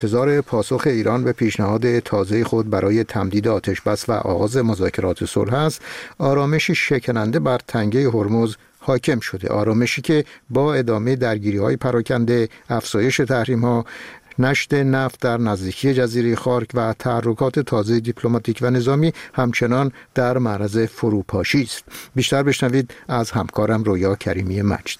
انتظار پاسخ ایران به پیشنهاد تازه خود برای تمدید آتش‌بس و آغاز مذاکرات صلح است، آرامشی شکننده بر تنگه هرمز حاکم شده. آرامشی که با ادامه درگیری‌های پراکنده، افزایش تحریم‌ها، نشت نفت در نزدیکی جزیره خارک و تحرکات تازه دیپلماتیک و نظامی همچنان در معرض فروپاشی است. بیشتر بشنوید از همکارم رویا کریمی مجد.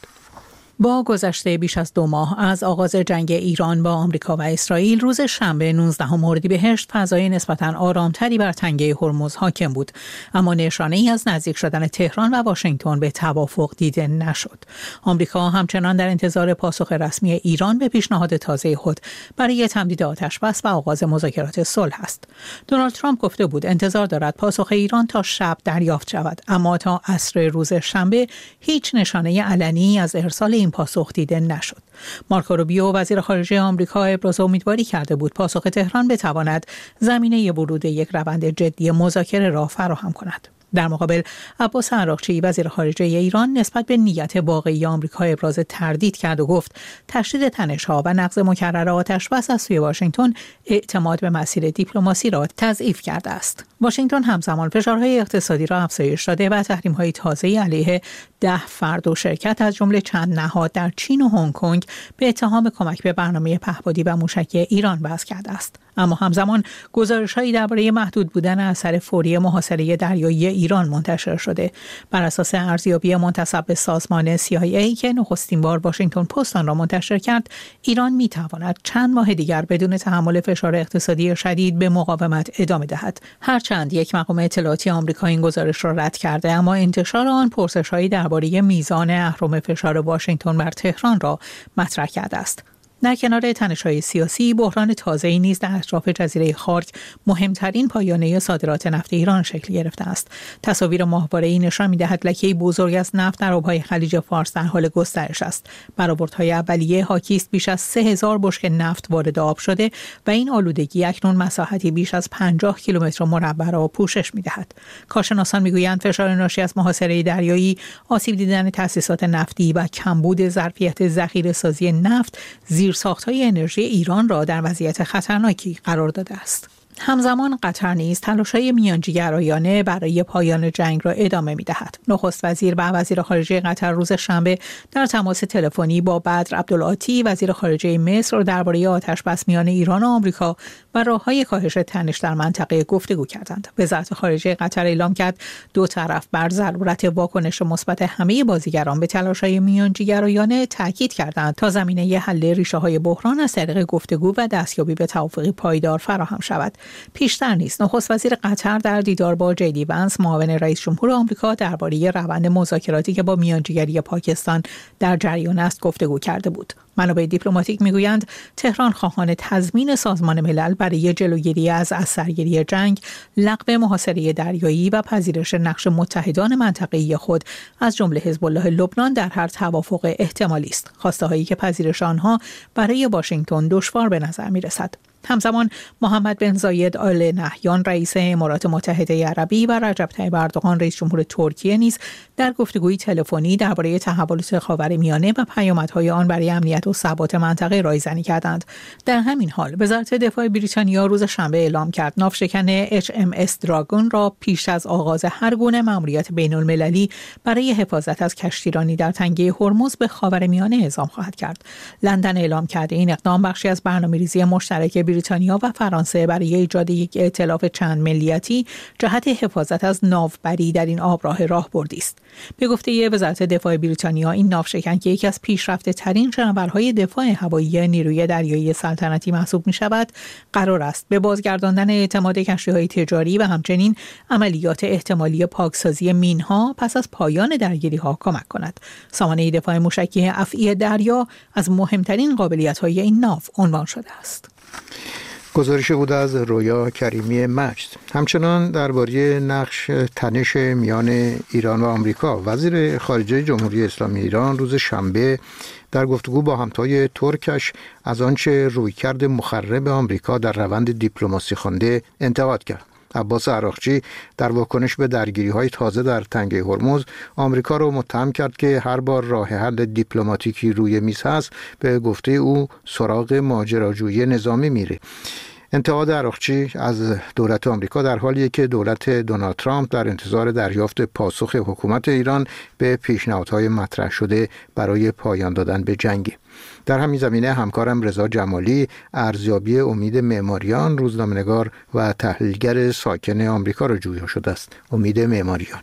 با گذشته بیش از 2 ماه از آغاز جنگ ایران با آمریکا و اسرائیل، روز شنبه 19 اردیبهشت فضای نسبتاً آرامتری بر تنگه هرمز حاکم بود، اما نشانه‌ای از نزدیک شدن تهران و واشنگتن به توافق دیده نشد. آمریکا همچنان در انتظار پاسخ رسمی ایران به پیشنهاد تازه خود برای تمدید آتش‌بس و آغاز مذاکرات صلح است. دونالد ترامپ گفته بود انتظار دارد پاسخ ایران تا شب دریافت شود، اما تا عصر روز شنبه هیچ نشانه علنی از ارسال این پاسخ دیده نشد. مارکو روبیو وزیر خارجه آمریکا ابراز امیدواری کرده بود پاسخ تهران بتواند زمینه ورود یک روند جدی مذاکره را فراهم کند. در مقابل عباس عراقچی وزیر خارجه ایران نسبت به نیت واقعی آمریکا ابراز تردید کرد و گفت تشدید تنش‌ها و نقض مکرر آتش‌بس از سوی واشنگتن اعتماد به مسیر دیپلماسی را تضعیف کرده است. واشنگتن همزمان فشارهای اقتصادی را افزایش داده و تحریم‌های تازه‌ای علیه 10 فرد و شرکت از جمله چند نهاد در چین و هنگ کنگ به اتهام کمک به برنامه پهپادی و موشکی ایران وضع کرده است. اما همزمان گزارش‌هایی درباره محدود بودن اثر فوری محاصره دریایی ایران منتشر شده. بر اساس ارزیابی منتسب به سازمان CIA که نخستین بار واشنگتن پست آن را منتشر کرد، ایران می‌تواند چند ماه دیگر بدون تحمل فشار اقتصادی شدید به مقاومت ادامه دهد. هرچند یک مقام اطلاعاتی آمریکا این گزارش را رد کرده، اما انتشار آن پرسش‌هایی درباره میزان اهرم فشار واشنگتن بر تهران را مطرح کرده است. در کنار تنش‌های سیاسی، بحران تازه‌ای نیز در اطراف جزیره خارک مهمترین پایانه صادرات نفت ایران شکل گرفته است. تصاویر ماهواره‌ای نشان می‌دهد لکه‌ای بزرگ از نفت در آب‌های خلیج فارس در حال گسترش است. برآوردهای اولیه حاکی است بیش از 3000 بشکه نفت وارد آب شده و این آلودگی اکنون مساحتی بیش از 50 کیلومتر مربع را پوشش می‌دهد. کارشناسان می‌گویند فشار ناشی از محاصره دریایی، آسیب دیدن تأسیسات نفتی و کمبود ظرفیت ذخیره‌سازی نفت زیرساخت‌های انرژی ایران را در وضعیت خطرناکی قرار داده است. همزمان قطر نیز تلاش‌های میانجیگرایانه برای پایان جنگ را ادامه می‌دهد. نخست وزیر و وزیر خارجه قطر روز شنبه در تماس تلفنی با بدر عبدالعاطی وزیر خارجه مصر درباره آتش‌بس میان ایران و آمریکا و راه‌های کاهش تنش در منطقه گفتگو کردند. وزارت خارجه قطر اعلام کرد دو طرف بر ضرورت واکنش مثبت همه بازیگران به تلاش‌های میانجیگرایانه تاکید کردند تا زمینه حل ریشه‌های بحران از طریق گفتگو و دستیابی به توافقی پایدار فراهم شود. پیشتر نیز نخست وزیر قطر در دیدار با جی دی ونس معاون رئیس جمهور آمریکا درباره روند مذاکراتی که با میانجیگری پاکستان در جریان است گفتگو کرده بود. منابع دیپلماتیک میگویند تهران خواهان تضمین سازمان ملل برای جلوگیری از اثرگیری جنگ، لغو محاصره دریایی و پذیرش نقش متحدان منطقه‌ای خود از جمله حزب الله لبنان در هر توافق احتمالی است. خواسته‌هایی که پذیرش آنها برای واشنگتن دشوار به نظر می‌رسد. همزمان محمد بن زاید آل نهیان رئیس امارات متحده عربی و رجب طیب اردوغان رئیس جمهور ترکیه نیز در گفتگوی تلفنی درباره تحولات خاورمیانه و پیامدهای آن برای امنیت و ثبات منطقه رایزنی کردند. در همین حال وزارت دفاع بریتانیا روز شنبه اعلام کرد ناوشکن HMS دراگون را پیش از آغاز هر گونه مأموریت بین‌المللی برای حفاظت از کشتیرانی در تنگه هرمز به خاورمیانه اعزام خواهد کرد. لندن اعلام کرده این اقدام بخشی از برنامه‌ریزی مشترک بریتانیا و فرانسه برای ایجاد یک ائتلاف چند ملیتی جهت حفاظت از ناوبری در این آبراه راهبردی است. به گفته وزارت دفاع بریتانیا این ناوشکن که یکی از پیشرفته ترین شناورهای دفاع هوایی نیروی دریایی سلطنتی محسوب می شود، قرار است به بازگرداندن اعتماد کشتی‌های تجاری و همچنین عملیات احتمالی پاکسازی مین‌ها پس از پایان درگیری‌ها کمک کند. سامانه دفاع موشکی افعی دریا از مهمترین قابلیت‌های این ناو عنوان شده است. گزارش بود از رویا کریمی مجد. همچنان درباره نقش تنش میان ایران و آمریکا، وزیر خارجه جمهوری اسلامی ایران روز شنبه در گفتگو با همتای ترکش از آنچه رویکرد مخرب آمریکا در روند دیپلماسی خوانده انتقاد کرد. عباس عراقچی در واکنش به درگیری‌های تازه در تنگه هرمز آمریکا را متهم کرد که هر بار راه حل دیپلماتیکی روی میز هست به گفته او سراغ ماجراجویی نظامی میره. انتقاد عراقچی از دولت آمریکا در حالیه که دولت دونالد ترامپ در انتظار دریافت پاسخ حکومت ایران به پیشنهادهای مطرح شده برای پایان دادن به جنگ. در همین زمینه همکارم رضا جمالی ارزیابی امید معماریان، روزنامه‌نگار و تحلیلگر ساکن آمریکا را جویا شده است. امید معماریان: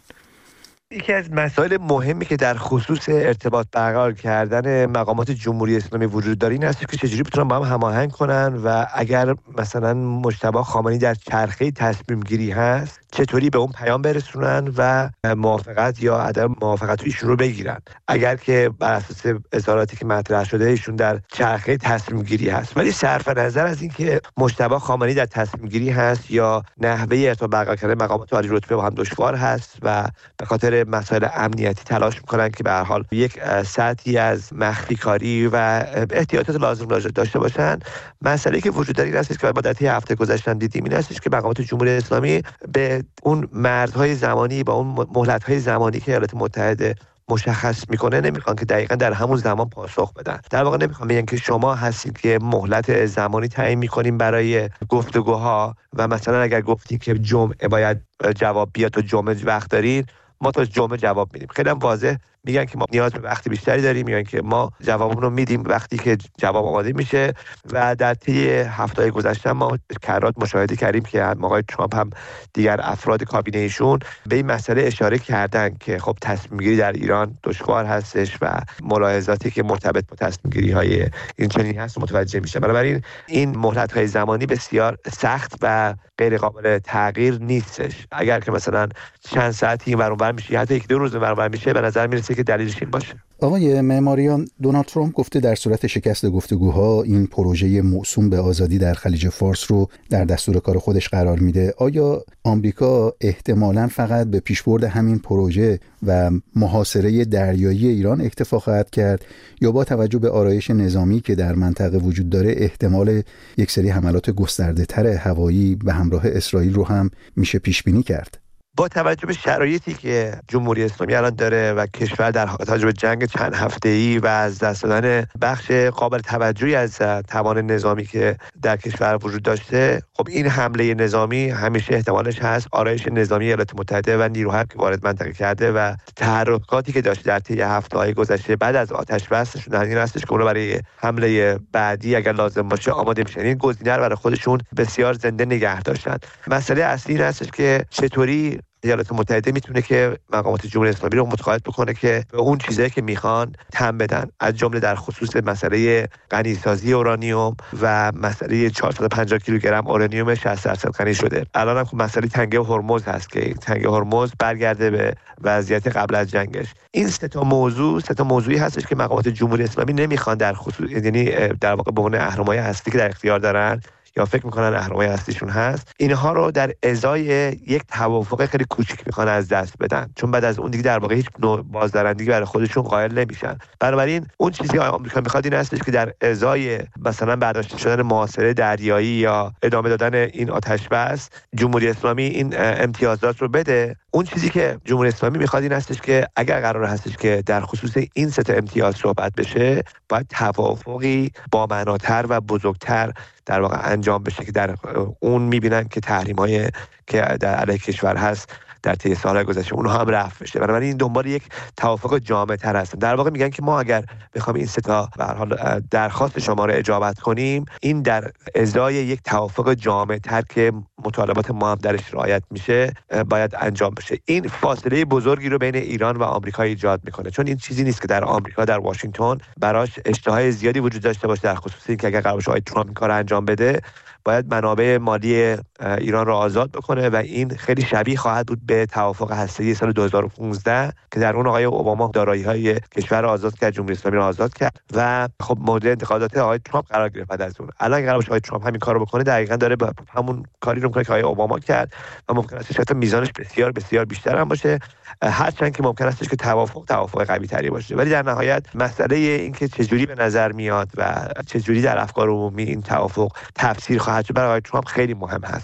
یکی از مسائل مهمی که در خصوص ارتباط برقرار کردن مقامات جمهوری اسلامی وجود داره این است که چجوری بتونن با هم هماهنگ کنن و اگر مثلا مجتبی خامنه‌ای در چرخه تصمیم گیری هست چطوری به اون پیام برسونن و موافقت یا عدم موافقت ایشون رو بگیرن. اگر که بر اساس اظهاراتی که مطرح شده ایشون در چرخه تصمیم گیری هست، ولی صرف نظر از این که مجتبی خامنه‌ای در تصمیم گیری هست یا نحوه ارتباط برقرار کردن مقامات عالی رتبه با هم دشوار هست و به خاطر مسائل امنیتی تلاش میکنن که به هر حال یک سطحی از مخفی کاری و احتیاطات لازم داشته باشن. مسئله که وجود داره این است که با در طی هفته گذشته دیدیم این است که مقامات جمهوری اسلامی به اون مرزهای زمانی با اون مهلت‌های زمانی که ایالات متحده مشخص میکنه نمیخوان که دقیقاً در همون زمان پاسخ بدن. در واقع نمیخوان بگن که شما هستید که مهلت زمانی تعیین میکنیم برای گفتگوها و مثلا اگر گفتید که جمعه باید جواب بیاد تو جمعه وقت دارین، ما تا جمعه جواب میدیم. خیلی هم واضح میگن که ما نیاز به وقت بیشتری داریم، میگن که ما جوابمون رو میدیم وقتی که جواب آماده میشه. و در طی هفته‌های گذشته ما کرات مشاهده کردیم که آقای ترامپ هم دیگر افراد کابینه ایشون به این مسئله اشاره کردن که خب تصمیم گیری در ایران دشوار هستش و ملاحظاتی که مرتبط با تصمیم گیری های این چنین هست متوجه میشه. بنابراین این مهلت‌های زمانی بسیار سخت و غیر قابل تغییر نیستش. اگر که مثلا چند ساعتی این ور اون ور میشه، حتی 1-2 روز این ور اون ور میشه، به نظر میرسه که دلیلش این باشه. آقای معماریان، دونالد ترامپ گفته در صورت شکست گفتگوها این پروژه موسوم به آزادی در خلیج فارس رو در دستور کار خودش قرار میده. آیا آمریکا احتمالاً فقط به پیشبرد همین پروژه و محاصره دریایی ایران اکتفا خواهد کرد یا با توجه به آرایش نظامی که در منطقه وجود داره احتمال یک سری حملات گسترده‌تر هوایی به همراه اسرائیل رو هم میشه پیش بینی کرد؟ با توجه به شرایطی که جمهوری اسلامی الان داره و کشور در حال به جنگ چند هفته‌ای و از دست دادن بخش قابل توجهی از توان نظامی که در کشور وجود داشته، خب این حمله نظامی همیشه احتمالش هست. آرایش نظامی ایالات متحده و نیروهایی که وارد منطقه کرده و تحرکاتی که داشته در طی هفته‌های گذشته بعد از آتش بسشون در این هستش که اون برای حمله بعدی اگر لازم باشه آماده میشن. این گزینه رو برای خودشون بسیار زنده نگه داشتن. مسئله اصلی این هستش که چطوری ایالات متحده میتونه که مقامات جمهوری اسلامی رو متقاعد بکنه که به اون چیزایی که میخوان تم بدن، از جمله در خصوص مسئله غنیسازی اورانیوم و مسئله 450 کیلوگرم اورانیوم 60% غنی شده. الان هم مسئله تنگه هرمز هست که تنگه هرمز برگرده به وضعیت قبل از جنگش. این سه تا موضوعی هستش که مقامات جمهوری اسلامی نمیخوان در خصوص، یعنی در واقع به عنوان اهرم‌های هستی که در اختیار دارن یا فکر میکنن اهرم‌های هستیشون هست، اینها رو در ازای یک توافق خیلی کوچیک میخوان از دست بدن، چون بعد از اون دیگه در واقع هیچ نوع بازدارندگی برای خودشون قائل نمیشن. بنابراین اون چیزی که آمریکا میخواد این هستش که در ازای مثلا برداشته شدن محاصره دریایی یا ادامه دادن این آتش بس جمهوری اسلامی این امتیازات رو بده. اون چیزی که جمهوری اسلامی میخواد این هستش که اگر قرار هستش که در خصوص این سه تا امتیاز صحبت بشه، باید توافقی با معناتر و بزرگتر در واقع انجام بشه که در اون میبینن که تحریم‌های که در علیه کشور هست در طی سال‌های گذشته اونها هم رفع بشه. بنابراین این دنبال یک توافق جامع‌تر هستن. در واقع میگن که ما اگر بخوام این سه تا به هر حال درخواست شما رو اجابت کنیم، این در ازای یک توافق جامع‌تر که مطالبات ما هم درش رعایت میشه باید انجام بشه. این فاصله بزرگی رو بین ایران و آمریکا ایجاد میکنه، چون این چیزی نیست که در آمریکا در واشنگتن براش اشتهای زیادی وجود داشته باشه در خصوص اینکه اگر قرار باشه ترامپ این کارو انجام بده باید منابع مالی ایران را آزاد بکنه و این خیلی شبیه خواهد بود به توافق هسته‌ای سال 2015 که در اون آقای اوباما دارایی‌های کشور را آزاد کرد، جمهوری اسلامی را آزاد کرد و خب مورد انتقادات آقای ترامپ قرار گرفت. بعد از اون الان قرار باشه آقای ترامپ همین کارو بکنه، دقیقاً داره همون کاری رو می‌کنه که آقای اوباما کرد و ممکن است که میزانش بسیار بسیار بیشتر هم باشه، هرچند که ممکن است که توافق قوی‌تری باشه. ولی در نهایت مسئله این که چجوری به نظر میاد و چجوری در افکار عمومی این توافق تفسیر خواهد شد برای آقای ترامپ خیلی مهم هست.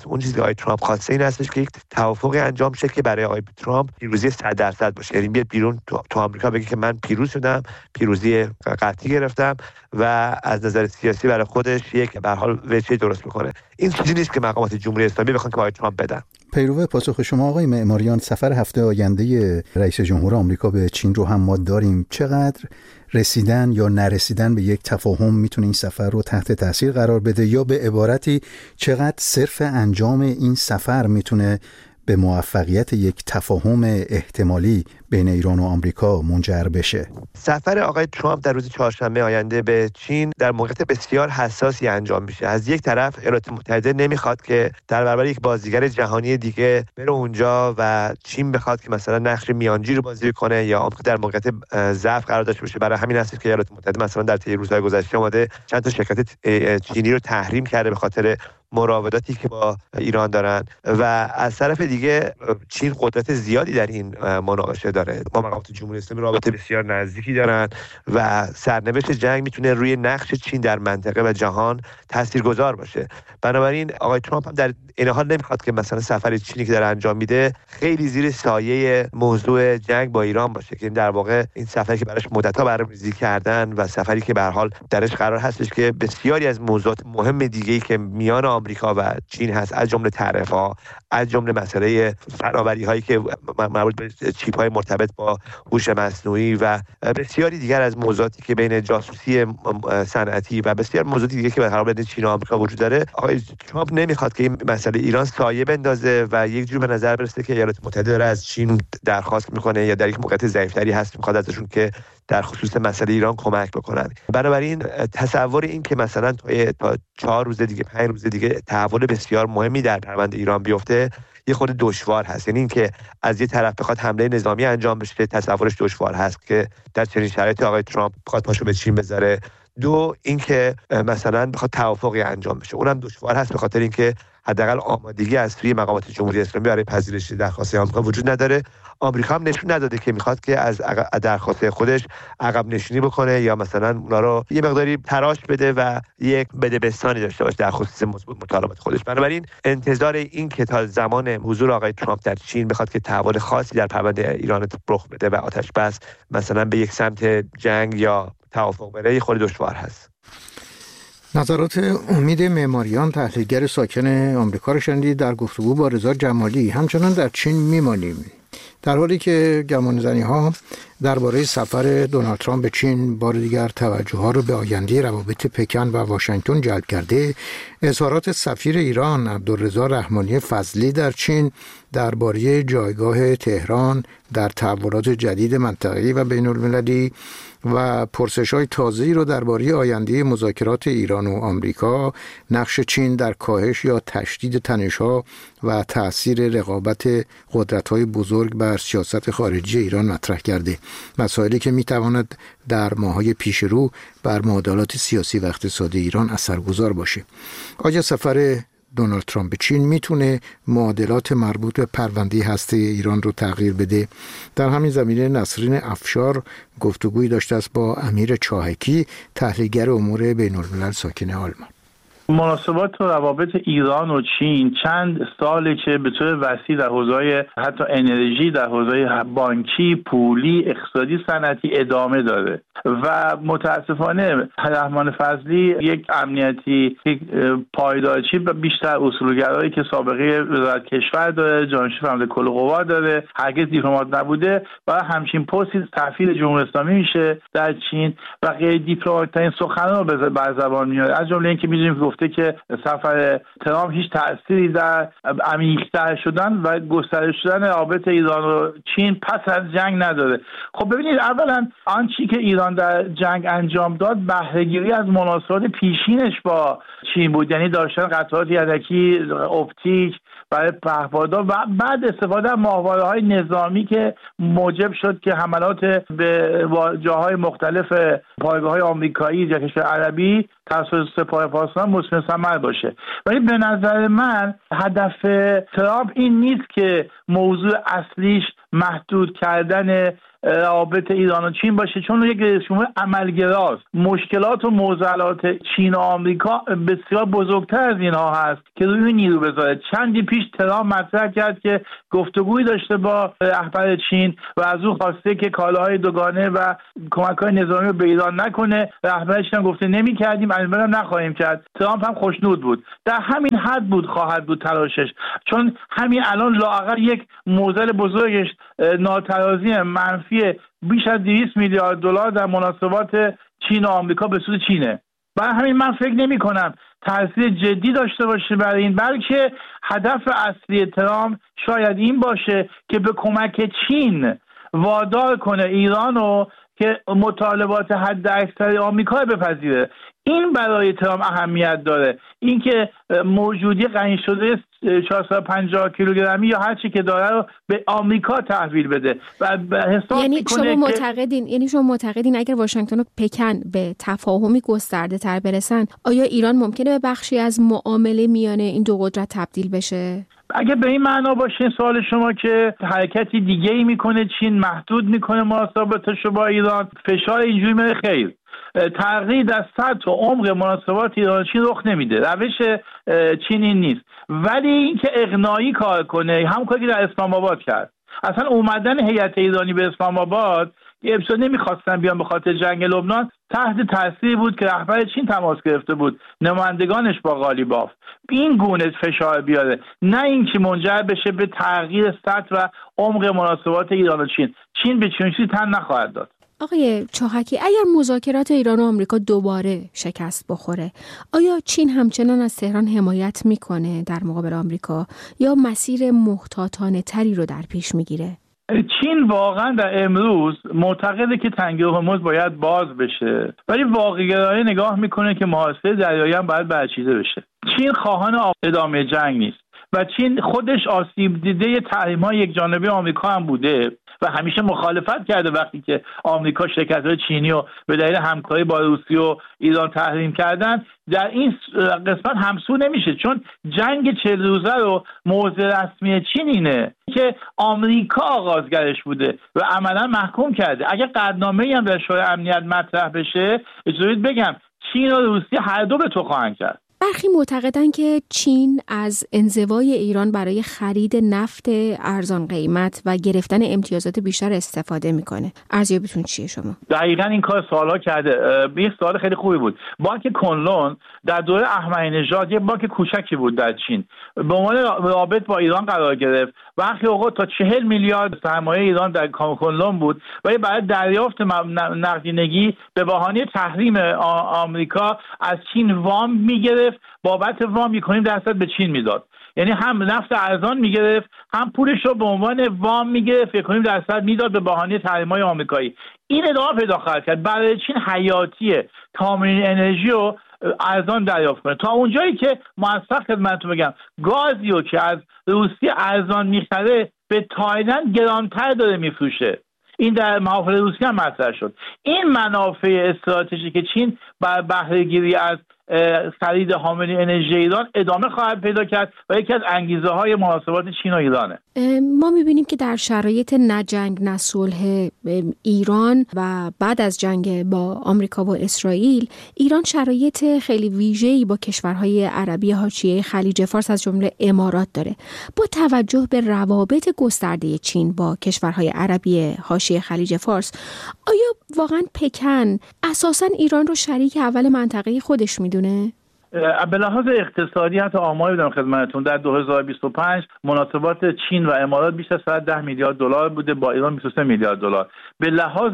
نیست. اون چیزی که آقای ترامپ خواسته این هستش که یک توافقی انجام شه که برای آقای ترامپ پیروزی 100% باشه، یعنی بیاد بیرون تو آمریکا بگه که من پیروز شدم، پیروزی قطعی گرفتم و از نظر سیاسی برای خودش یک به هر حال وجهه درست میکنه. این چیزی نیست که مقامات جمهوری اسلامی بخوان که آقای ترامپ بدن. پیرو پاسخ شما آقای معماریان، سفر هفته آینده رئیس جمهور آمریکا به چین رو هم ما داریم. چقدر رسیدن یا نرسیدن به یک تفاهم میتونه این سفر رو تحت تاثیر قرار بده، یا به عبارتی چقدر صرف انجام این سفر میتونه به موفقیت یک تفاهم احتمالی بین ایران و آمریکا منجر بشه؟ سفر آقای ترامپ در روز چهارشنبه آینده به چین در موقعیت بسیار حساسی انجام میشه. از یک طرف ایالات متحده نمیخواد که در برابر یک بازیگر جهانی دیگه بره اونجا و چین بخواد که مثلا نقش میانجی رو بازی کنه یا آمریکا در موقعیت ضعف قرار داشته باشه. برای همین هست که ایالات متحده مثلا در طی روزهای گذشته اومده چند تا شرکت چینی رو تحریم کرده به خاطر مراوداتی که با ایران دارن و از طرف دیگه چین قدرت زیادی در این مناقشه داره. با مقامات جمهوری اسلامی رابطه بسیار نزدیکی دارن و سرنوشت جنگ میتونه روی نقش چین در منطقه و جهان تاثیرگذار باشه. بنابراین آقای ترامپ هم در این حال نمیخواد که مثلا سفر چینی که داره انجام میده خیلی زیر سایه موضوع جنگ با ایران باشه، که در واقع این سفری که براش مدت‌ها برنامه‌ریزی کردن و سفری که به هر حال درش قرار هستش که بسیاری از موضوعات مهم دیگه‌ای که میان آمریکا و چین هست، از جمله تعرفه‌ها، از جمله مسئله فراوری‌هایی که مربوط به چیپ‌های مرتبط با هوش مصنوعی و بسیاری دیگر از موضوعاتی که بین جاسوسی صنعتی و بسیار موضوعاتی دیگه که به هر حال بین چین و آمریکا وجود داره، آقای ترامپ نمیخواد که این مسئله ایران سایه بندازه و یک جور به نظر برسه که ایالات متحده داره از چین درخواست میکنه یا در یک موقعیت ضعیف‌تری هست میخواد ازشون که در خصوص مسئله ایران کمک بکنن. بنابراین تصور این که مثلا تا 4 روز دیگه 5 روز دیگه تحول بسیار مهمی در پرونده ایران بیفته یه خود دشوار هست. یعنی اینکه از یه طرف بخواد حمله نظامی انجام بشه تصورش دشوار هست که در چنین شرایطی آقای ترامپ بخواد پاشو به چین بذاره. دو اینکه مثلا بخواد توافقی انجام بشه اونم دشوار هست به خاطر اینکه حداقل آمادگی از سوی مقامات جمهوری اسلامی برای پذیرش درخواست آمریکا وجود نداره. آمریکا هم نشون نداده که میخواد که از درخواست خودش عقب نشینی بکنه یا مثلا اونا رو یه مقداری تراش بده و یک بدبستانی داشته باشه در خصوص مطالبات خودش. بنابراین انتظار این که تا زمان حضور آقای ترامپ در چین بخواد که تحول خاصی در پرونده ایران رخ بده و آتش بس مثلا به یک سمت جنگ یا توافق بره خیلی دشوار هست. نظرات امید معماریان، تحلیلگر ساکن آمریکا رو شنیدید در گفتگو با رضا جمالی. همچنان در چین میمانیم، در حالی که گمانه‌زنی‌ها درباره سفر دونالد ترامپ به چین بار دیگر توجه‌ها رو به آینده روابط پکن و واشنگتن جلب کرده. اظهارات سفیر ایران عبدالرضا رحمانی فضلی در چین درباره جایگاه تهران در تحولات جدید منطقه‌ای و بین‌المللی و پرسش‌های تازه‌ای رو درباره آینده مذاکرات ایران و آمریکا، نقش چین در کاهش یا تشدید تنش‌ها و تأثیر رقابت قدرت‌های بزرگ بر سیاست خارجی ایران مطرح کرده. مسائلی که می‌تواند در ماه‌های پیش رو بر معادلات سیاسی و اقتصادی ایران اثرگذار باشه. آیا سفر دونالد ترامپ به چین میتونه معادلات مربوط به پرونده هسته ایران رو تغییر بده؟ در همین زمینه نسرین افشار گفتگویی داشته است با امیر چاهکی، تحلیلگر امور بین‌الملل ساکن آلمان. مناسبات و روابط ایران و چین چند ساله که به طور وسیع در حوزه‌های حتی انرژی، در حوزه بانکی، پولی، اقتصادی، صنعتی ادامه داره و متاسفانه رحمان فضلی یک امنیتی پایدارچی و بیشتر اصولگرایی که سابقه وزارت کشور داره، جانشین فرمانده کل قوا داره، هرگز دیپلمات نبوده و همچین پستی سفیر جمهوری اسلامی میشه در چین و غیر دیپلمات‌ترین سخنان رو بر زبان میاره. از جمله اینکه می‌دونیم گفته که سفر ترامپ هیچ تأثیری در عمیق‌تر شدن و گسترش شدن رابطه ایران و چین پس از جنگ نداره. خب ببینید، اولا آنچه که ایران در جنگ انجام داد بهره‌گیری از مناسبات پیشینش با چین بود، یعنی داشتن قطعات یدکی اپتیک برای پهپادها و بعد استفاده از ماهواره‌های نظامی که موجب شد که حملات به جاهای مختلف پایگاه‌های آمریکایی یا کشور عربی توسط سپاه پاسداران مثمر ثمر باشه. ولی به نظر من هدف ترامپ این نیست که موضوع اصلیش محدود کردن روابط ایران و چین باشه، چون یک رئیس جمهور عملگراست. مشکلات و معضلات چین و آمریکا بسیار بزرگتر از اینها هست که روی نیرو بذاره. چندی پیش ترامپ مطرح کرد که گفتگویی داشته با رهبر چین و از او خواسته که کالاهای دوگانه و کمک‌های نظامی رو به ایران نکنه. رهبر چین گفته نمی‌کردیم، البته نخواهیم کرد. ترامپ هم خوشنود بود. در همین حد بود خواهد بود تلاشش، چون همین الان لااقل یک معضل بزرگش ناترازی منفی بیش از 200 میلیارد دلار در مناسبات چین و آمریکا به سود چینه. برای همین من فکر نمی کنم تاثیر جدی داشته باشه برای این، بلکه هدف اصلی ترامپ شاید این باشه که به کمک چین وادار کنه ایرانو که مطالبات حد اکثر آمریکا بپذیره. این برای ترامپ اهمیت داره، اینکه موجودی غنی شده 450 کیلوگرمی یا هر چی که داره رو به آمریکا تحویل بده و حساب یعنی شما معتقدین اگر واشنگتن و پکن به تفاهمی گسترده تر برسن، آیا ایران ممکنه به بخشی از معامله میانه این دو قدرت تبدیل بشه؟ اگه به این معنا باشه سوال شما که حرکتی دیگه ای میکنه چین، محدود میکنه مناسباتش با ایران، فشار اینجوری میره، خیر. تغییر در سطح و عمق مناسبات ایران و چین رخ نمیده. روش چین این نیست، ولی اینکه اقناعی کار کنه، هم کاری که در اسلام آباد کرد. اصلا اومدن هیئت ایرانی به اسلام آباد یه اپیزود نمیخواستن بیان به خاطر جنگ لبنان، تحت تاثیر بود که رهبر چین تماس گرفته بود، نمایندگانش با قالیباف این گونه فشار بیاره، نه اینکه منجر بشه به تغییر سطح و عمق مناسبات ایران و چین. چین به چنین چیزی تن نخواهد داد. آقای چاهکی، اگر مذاکرات ایران و آمریکا دوباره شکست بخوره، آیا چین همچنان از تهران حمایت میکنه در مقابل آمریکا یا مسیر محتاطانه تری رو در پیش میگیره؟ چین واقعا در امروز معتقده که تنگه هرمز باید باز بشه، ولی واقع‌گرایانه نگاه میکنه که محاصره دریایی هم باید برچیده بشه. چین خواهان ادامه جنگ نیست و چین خودش آسیب دیده تحریم‌های یکجانبه آمریکا هم بوده و همیشه مخالفت کرده وقتی که آمریکا شرکت‌های چینی رو به دلیل همکاری با روسیه و ایران تحریم کردن. در این قسمت همسو نمیشه، چون جنگ 40 روزه رو موضع رسمی چین اینه که آمریکا آغازگرش بوده و عملا محکوم کرده. اگر قطعنامه‌ای هم در شورای امنیت مطرح بشه، اجازه بگم چین و روسیه هر دو به تو خواهند کرد. برخی معتقدن که چین از انزوای ایران برای خرید نفت ارزان قیمت و گرفتن امتیازات بیشتر استفاده میکنه. ارزیابیتون چیه شما؟ دقیقاً این کار سوالا کرده. یک سوال خیلی خوبی بود. بانک کنلون در دوره احمدی نژاد یک بانک کوچکی بود در چین، به عنوان رابط با ایران قرار گرفت. برخی اوقات تا 40 میلیارد سرمایه ایران در کنلون بود، ولی برای دریافت نقدینگی به بهانه تحریم آمریکا از چین وام میگرفت. بابت وام 1.5% به چین میداد، یعنی هم نفت ارزان میگرفت، هم پولش رو به عنوان وام میگرفت، 1.5% میداد به بهانه تحریم‌های آمریکایی. این ادامه پیدا خواهد کرد. برای چین حیاتیه تامین انرژی رو ارزان دریافت کنه. تا اونجایی که موفق خدمتتون بگم گازی رو که از روسیه ارزان میخره به تایلند گرانتر داره میفروشه. این در محافل روسیه هم مطرح شد. این منافع استراتژیک چین بر بهره‌گیری از خرید حامل انرژی ایران ادامه خواهد پیدا کرد و یکی از انگیزه های مناسبات چین و ایرانه. ما میبینیم که در شرایط نه جنگ نه صلح ایران و بعد از جنگ با آمریکا و اسرائیل، ایران شرایط خیلی ویژه‌ای با کشورهای عربی حاشیه خلیج فارس از جمله امارات داره. با توجه به روابط گسترده چین با کشورهای عربی حاشیه خلیج فارس، آیا واقعا پکن اساساً ایران رو شریک اول منطقه خودش میدونه؟ به لحاظ اقتصادی حتی آماری بدم خدمتتون، در 2025 مناسبات چین و امارات بیش از 110 میلیارد دلار بوده، با ایران 23 میلیارد دلار. به لحاظ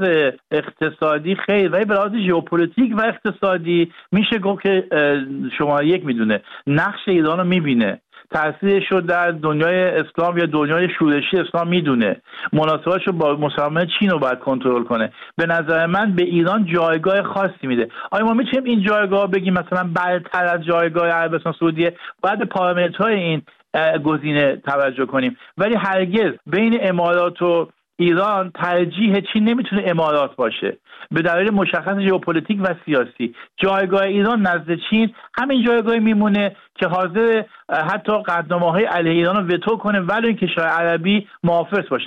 اقتصادی خیر، ولی به لحاظ ژئوپلیتیک و اقتصادی میشه گفت که شماره یک میدونه، نقش ایران رو میبینه، تأثیرش رو در دنیای اسلام یا دنیای شورشی اسلام میدونه، مناسباتش رو با مسلمان چین رو باید کنترل کنه. به نظر من به ایران جایگاه خاصی میده. آیا ما میتونیم این جایگاه بگیم مثلا برتر از جایگاه عربستان سعودیه؟ باید به پارامترهای این گزینه توجه کنیم، ولی هرگز بین امارات و ایران ترجیح چین نمیتونه امارات باشه به دلیل مشخص ژئوپلیتیک و سیاسی. جایگاه ایران نزد چین همین جایگاه میمونه که حاضر حتی قطعنامه‌های علیه ایران رو وتو کنه ولی این کشورهای عربی محافظ باشن.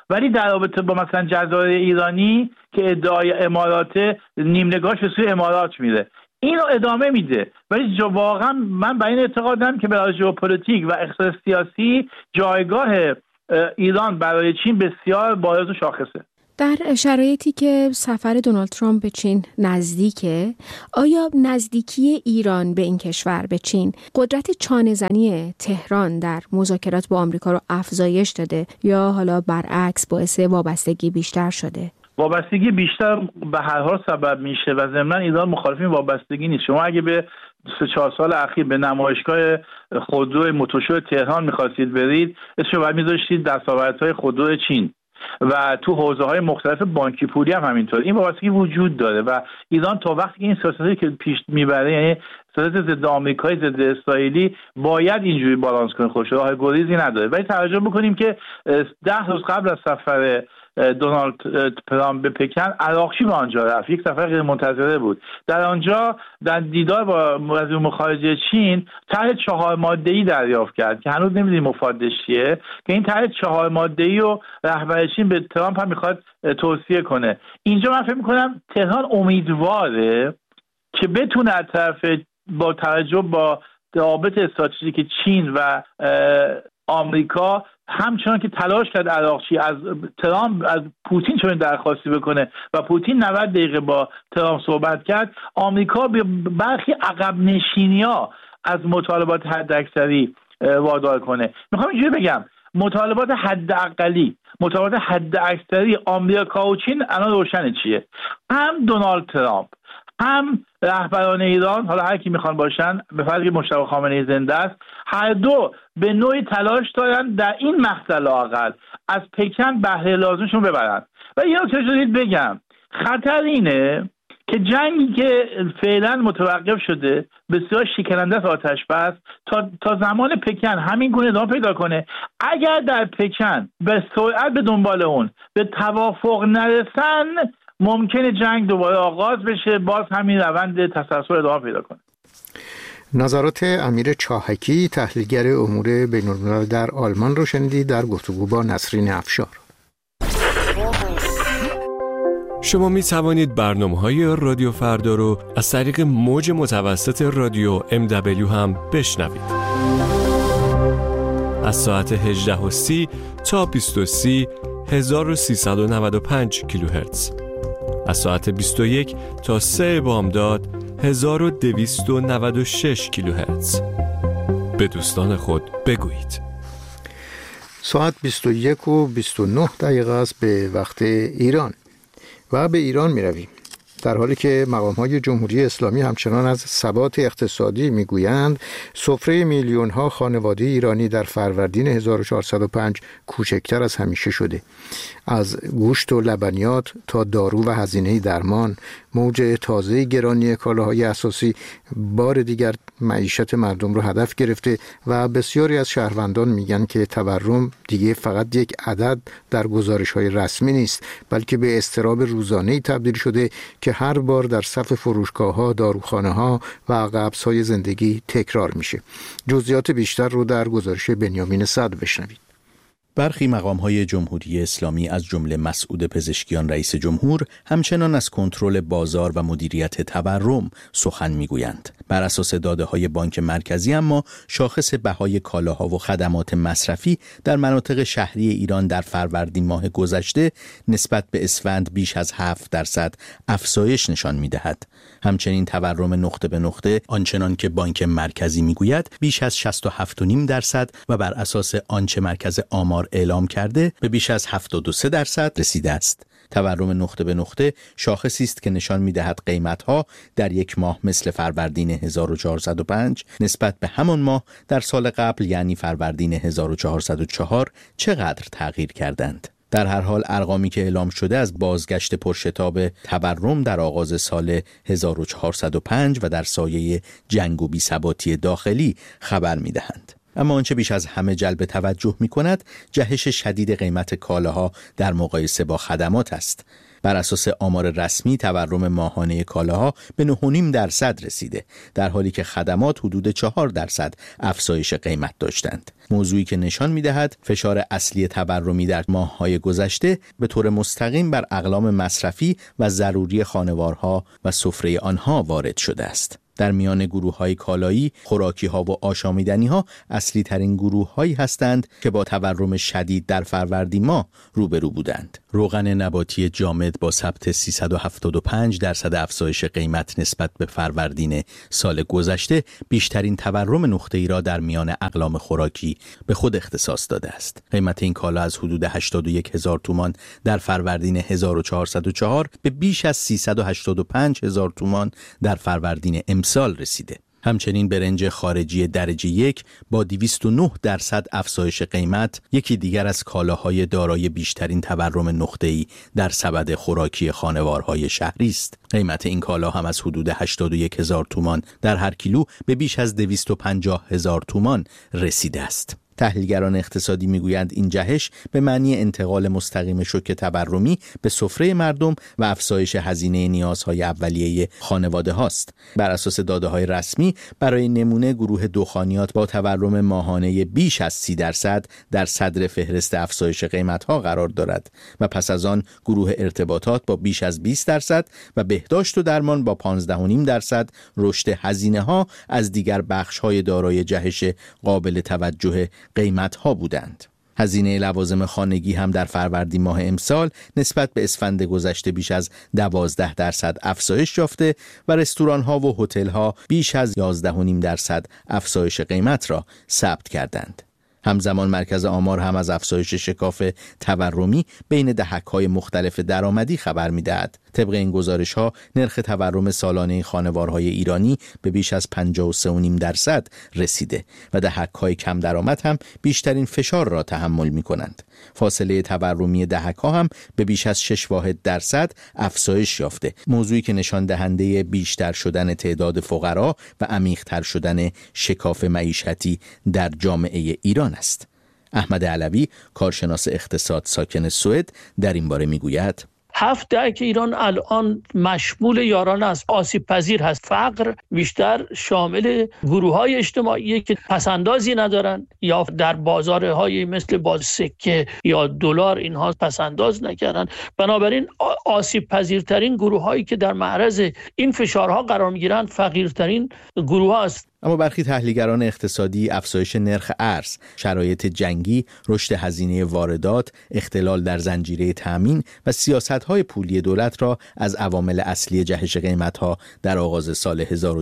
ولی در رابطه با مثلا جزایر ایرانی که ادعای امارات نیم نگاهش به سوی امارات میره، اینو ادامه میده. ولی واقعا من به این اعتقادم که برای ژئوپلیتیک و اقتصاد سیاسی جایگاه ایران برای چین بسیار بارز و شاخصه. در شرایطی که سفر دونالد ترامپ به چین نزدیکه، آیا نزدیکی ایران به این کشور به چین قدرت چانه‌زنی تهران در مذاکرات با آمریکا رو افزایش داده یا حالا برعکس باعث وابستگی بیشتر شده؟ وابستگی بیشتر به هر حال سبب میشه و ضمن ایران مخالف این وابستگی نیست. شما اگه به 3-4 سال اخیر به نمایشگاه خودرو موتورشو تهران می‌خواستید برید، اسمش بعد می‌ذاشتید دستاوردهای خودرو چین و تو حوزه‌های مختلف بانکی پولی هم همینطور. این وابستگی وجود داره و ایران تا وقتی که این سیاستی که پیش میبره، یعنی سیاست ضد آمریکایی، ضد اسرائیلی، باید اینجوری بالانس کنه، خودش راه گریزی نداره. ولی توجه بکنیم که 10 روز قبل از سفر دونالد ترامپ به پکن، عراقچی به آنجا رفت. یک سفر غیر منتظره بود. در آنجا در دیدار با وزیر امور خارجه چین طرح 4 ماده‌ای دریافت کرد که هنوز نمی‌دونیم مفادش چیه، که این طرح 4 ماده‌ای رو رهبر چین به ترامپ هم می‌خواد توصیه کنه. اینجا من فکر می‌کنم تهران امیدواره که بتونه از طرف با توجه با روابط استراتژیک چین و آمریکا، همچنان که تلاش کرد عراقچی از ترامپ از پوتین چون درخواستی بکنه و پوتین 90 دقیقه با ترامپ صحبت کرد، آمریکا به برخی عقب نشینی‌ها از مطالبات حداکثری وادار کنه. میخوام اینجوری بگم، مطالبات حداقلی، مطالبات حداکثری آمریکا و چین الان روشنه چیه. هم دونالد ترامپ، هم رهبران ایران، حالا هر کی میخوان باشن، به فرض مجتبی خامنه‌ای زنده است، هر دو به نوعی تلاش دارن در این مقطع لااقل از پکن بهره لازمشون ببرن. و اینو چجوری بگم، خطر اینه که جنگی که فعلا متوقف شده بسیار شکننده است، آتش بس تا زمان پکن همین گونه ادامه پیدا کنه. اگر در پکن به سرعت به دنبال اون به توافق نرسن، ممکنه جنگ دوباره آغاز بشه، باز همین روند تسلسل ادامه پیدا کنه. نظرات امیر چاهکی، تحلیلگر امور بین‌الملل در آلمان رو شنیدید در گفتگو با نسرین افشار. شما می توانید برنامه‌های رادیو فردا رو از طریق موج متوسط رادیو MW هم بشنوید. از ساعت 18:30 تا 20:30 1395 کیلوهرتز. از ساعت 21 تا 3 بامداد 1296 کیلوهرتز. به دوستان خود بگویید. ساعت 21:29 است به وقت ایران و به ایران می رویم. در حالی که مقام‌های جمهوری اسلامی همچنان از ثبات اقتصادی می‌گویند، سفره میلیون‌ها خانواده ایرانی در فروردین 1405 کوچکتر از همیشه شده. از گوشت و لبنیات تا دارو و هزینه درمان، موج تازه گرانی کالاهای اساسی بار دیگر معیشت مردم رو هدف گرفته و بسیاری از شهروندان میگن که تورم دیگه فقط یک عدد در گزارش‌های رسمی نیست، بلکه به اضطراب روزانه‌ای تبدیل شده که هر بار در صف فروشگاه‌ها، داروخانه‌ها و عقب‌های زندگی تکرار میشه. جزئیات بیشتر رو در گزارش بنیامین صدر بشنوید. برخی مقام‌های جمهوری اسلامی از جمله مسعود پزشکیان رئیس جمهور همچنان از کنترل بازار و مدیریت تورم سخن می‌گویند. بر اساس داده‌های بانک مرکزی اما شاخص بهای کالاها و خدمات مصرفی در مناطق شهری ایران در فروردین ماه گذشته نسبت به اسفند بیش از 7% افزایش نشان می‌دهد. همچنین تورم نقطه به نقطه آنچنان که بانک مرکزی می‌گوید بیش از 67.5% و بر اساس آنچه مرکز آمار اعلام کرده به بیش از 73% رسیده است. تورم نقطه به نقطه شاخصی است که نشان می‌دهد قیمت‌ها در یک ماه مثل فروردین 1405 نسبت به همان ماه در سال قبل یعنی فروردین 1404 چقدر تغییر کردند. در هر حال ارقامی که اعلام شده از بازگشت پرشتاب تورم در آغاز سال 1405 و در سایه جنگ و بی‌ثباتی داخلی خبر می‌دهند. اما آنچه بیش از همه جلب توجه می‌کند جهش شدید قیمت کالاها در مقایسه با خدمات است. بر اساس آمار رسمی تورم ماهانه کالاها به 9.5% رسیده، در حالی که خدمات حدود 4% افزایش قیمت داشتند. موضوعی که نشان می‌دهد فشار اصلی تورمی در ماه‌های گذشته به طور مستقیم بر اقلام مصرفی و ضروری خانوارها و سفره آنها وارد شده است. در میان گروه‌های کالایی، خوراکی‌ها و آشامیدنی‌ها اصلی ترین گروه‌هایی هستند که با تورم شدید در فروردین ماه روبرو بودند. روغن نباتی جامد با ثبت 375% افزایش قیمت نسبت به فروردین سال گذشته بیشترین تورم نقطه‌ای را در میان اقلام خوراکی به خود اختصاص داده است. قیمت این کالا از حدود 81,000 تومان در فروردین 1404 به بیش از 385,000 تومان در فروردین امسال رسیده. همچنین برنج خارجی درجه 1 با 209% افزایش قیمت یکی دیگر از کالاهای دارای بیشترین تورم نقطه‌ای در سبد خوراکی خانوارهای شهری است. قیمت این کالا هم از حدود 81,000 تومان در هر کیلو به بیش از 250,000 تومان رسیده است. تحلیلگران اقتصادی میگویند این جهش به معنی انتقال مستقیم شوک تورمی به سفره مردم و افزایش هزینه نیازهای اولیه خانواده هاست. بر اساس داده‌های رسمی برای نمونه گروه دخانیات با تورم ماهانه بیش از 30% در صدر فهرست افزایش قیمت‌ها قرار دارد و پس از آن گروه ارتباطات با بیش از 20% و بهداشت و درمان با 15.5% رشد هزینه‌ها از دیگر بخش‌های دارای جهش قابل توجه قیمت‌ها بودند. هزینه لوازم خانگی هم در فروردین ماه امسال نسبت به اسفند گذشته بیش از 12% افزایش یافته و رستوران‌ها و هتل‌ها بیش از 11.5% افزایش قیمت را ثبت کردند. همزمان مرکز آمار هم از افزایش شکاف تورمی بین دهک‌های مختلف درآمدی خبر می‌دهد. طبق این گزارش‌ها نرخ تورم سالانه خانوارهای ایرانی به بیش از 53.5% رسیده و دهک‌های کم درآمد هم بیشترین فشار را تحمل می‌کنند. فاصله تورمی دهک‌ها هم به بیش از 6% افزایش یافته، موضوعی که نشان دهنده بیشتر شدن تعداد فقرا و عمیق‌تر شدن شکاف معیشتی در جامعه ایران است. احمد علوی، کارشناس اقتصاد ساکن سوئد، در این باره میگوید: 7 دهه که ایران الان مشمول یاران است، آسیب پذیر هست. فقر بیشتر شامل گروه‌های اجتماعی که پسندازی ندارن یا در بازارهای مثل باز سکه یا دلار اینها پسنداز نکردن. بنابراین آسیب پذیرترین گروه‌هایی که در معرض این فشارها قرار می‌گیرند فقیرترین گروه‌ها است. اما برخی تحلیلگران اقتصادی افزایش نرخ ارز، شرایط جنگی، رشد هزینه واردات، اختلال در زنجیره تامین و سیاست‌های پولی دولت را از عوامل اصلی جهش قیمت‌ها در آغاز سال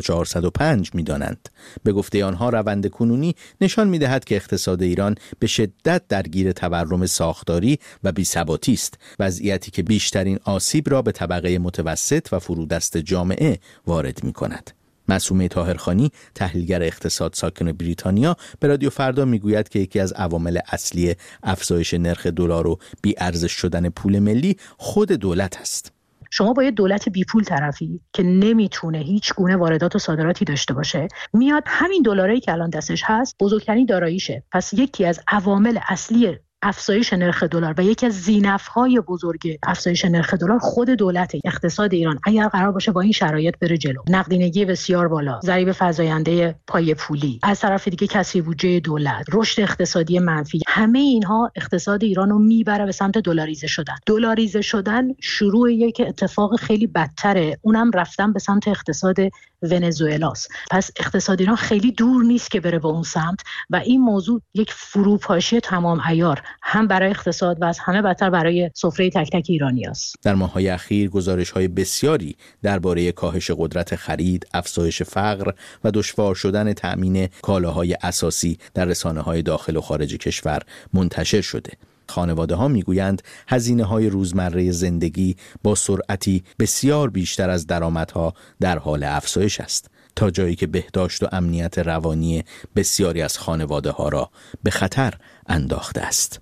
1405 می‌دانند. به گفته آنها روند کنونی نشان می‌دهد که اقتصاد ایران به شدت درگیر تورم ساختاری و بی‌ثباتی است، وضعیتی که بیشترین آسیب را به طبقه متوسط و فرودست جامعه وارد می‌کند. معصومه طاهرخانی، تحلیلگر اقتصاد ساکن بریتانیا، به رادیو فردا میگوید که یکی از عوامل اصلی افزایش نرخ دلار و بی‌ارزش شدن پول ملی خود دولت است. شما با یه دولت بی پول طرفی که نمیتونه هیچ گونه واردات و صادراتی داشته باشه، میاد همین دلاری که الان دستش هست بزرگترین داراییشه. پس یکی از عوامل اصلی افزایش نرخ دلار و یکی از زینف‌های بزرگ افزایش نرخ دلار خود دولت. اقتصاد ایران اگر قرار باشه با این شرایط بره جلو، نقدینگی بسیار بالا، ضریب فزاینده پای پولی، از طرف دیگه کسری بودجه دولت، رشد اقتصادی منفی، همه اینها اقتصاد ایران رو میبره به سمت دلاریزه شدن. دلاریزه شدن شروع یک اتفاق خیلی بدتره، اونم رفتن به سمت اقتصاد ونزوئلاست. پس اقتصاد ایران خیلی دور نیست که بره به اون سمت و این موضوع یک فروپاشی تمام عیار هم برای اقتصاد و از همه بدتر برای سفره تک تک ایرانی است. در ماه‌های اخیر گزارش‌های بسیاری درباره کاهش قدرت خرید، افزایش فقر و دشوار شدن تأمین کالاهای اساسی در رسانه‌های داخل و خارج کشور منتشر شده. خانواده‌ها میگویند هزینه‌های روزمره زندگی با سرعتی بسیار بیشتر از درآمدها در حال افزایش است، تا جایی که بهداشت و امنیت روانی بسیاری از خانواده‌ها را به خطر انداخته است.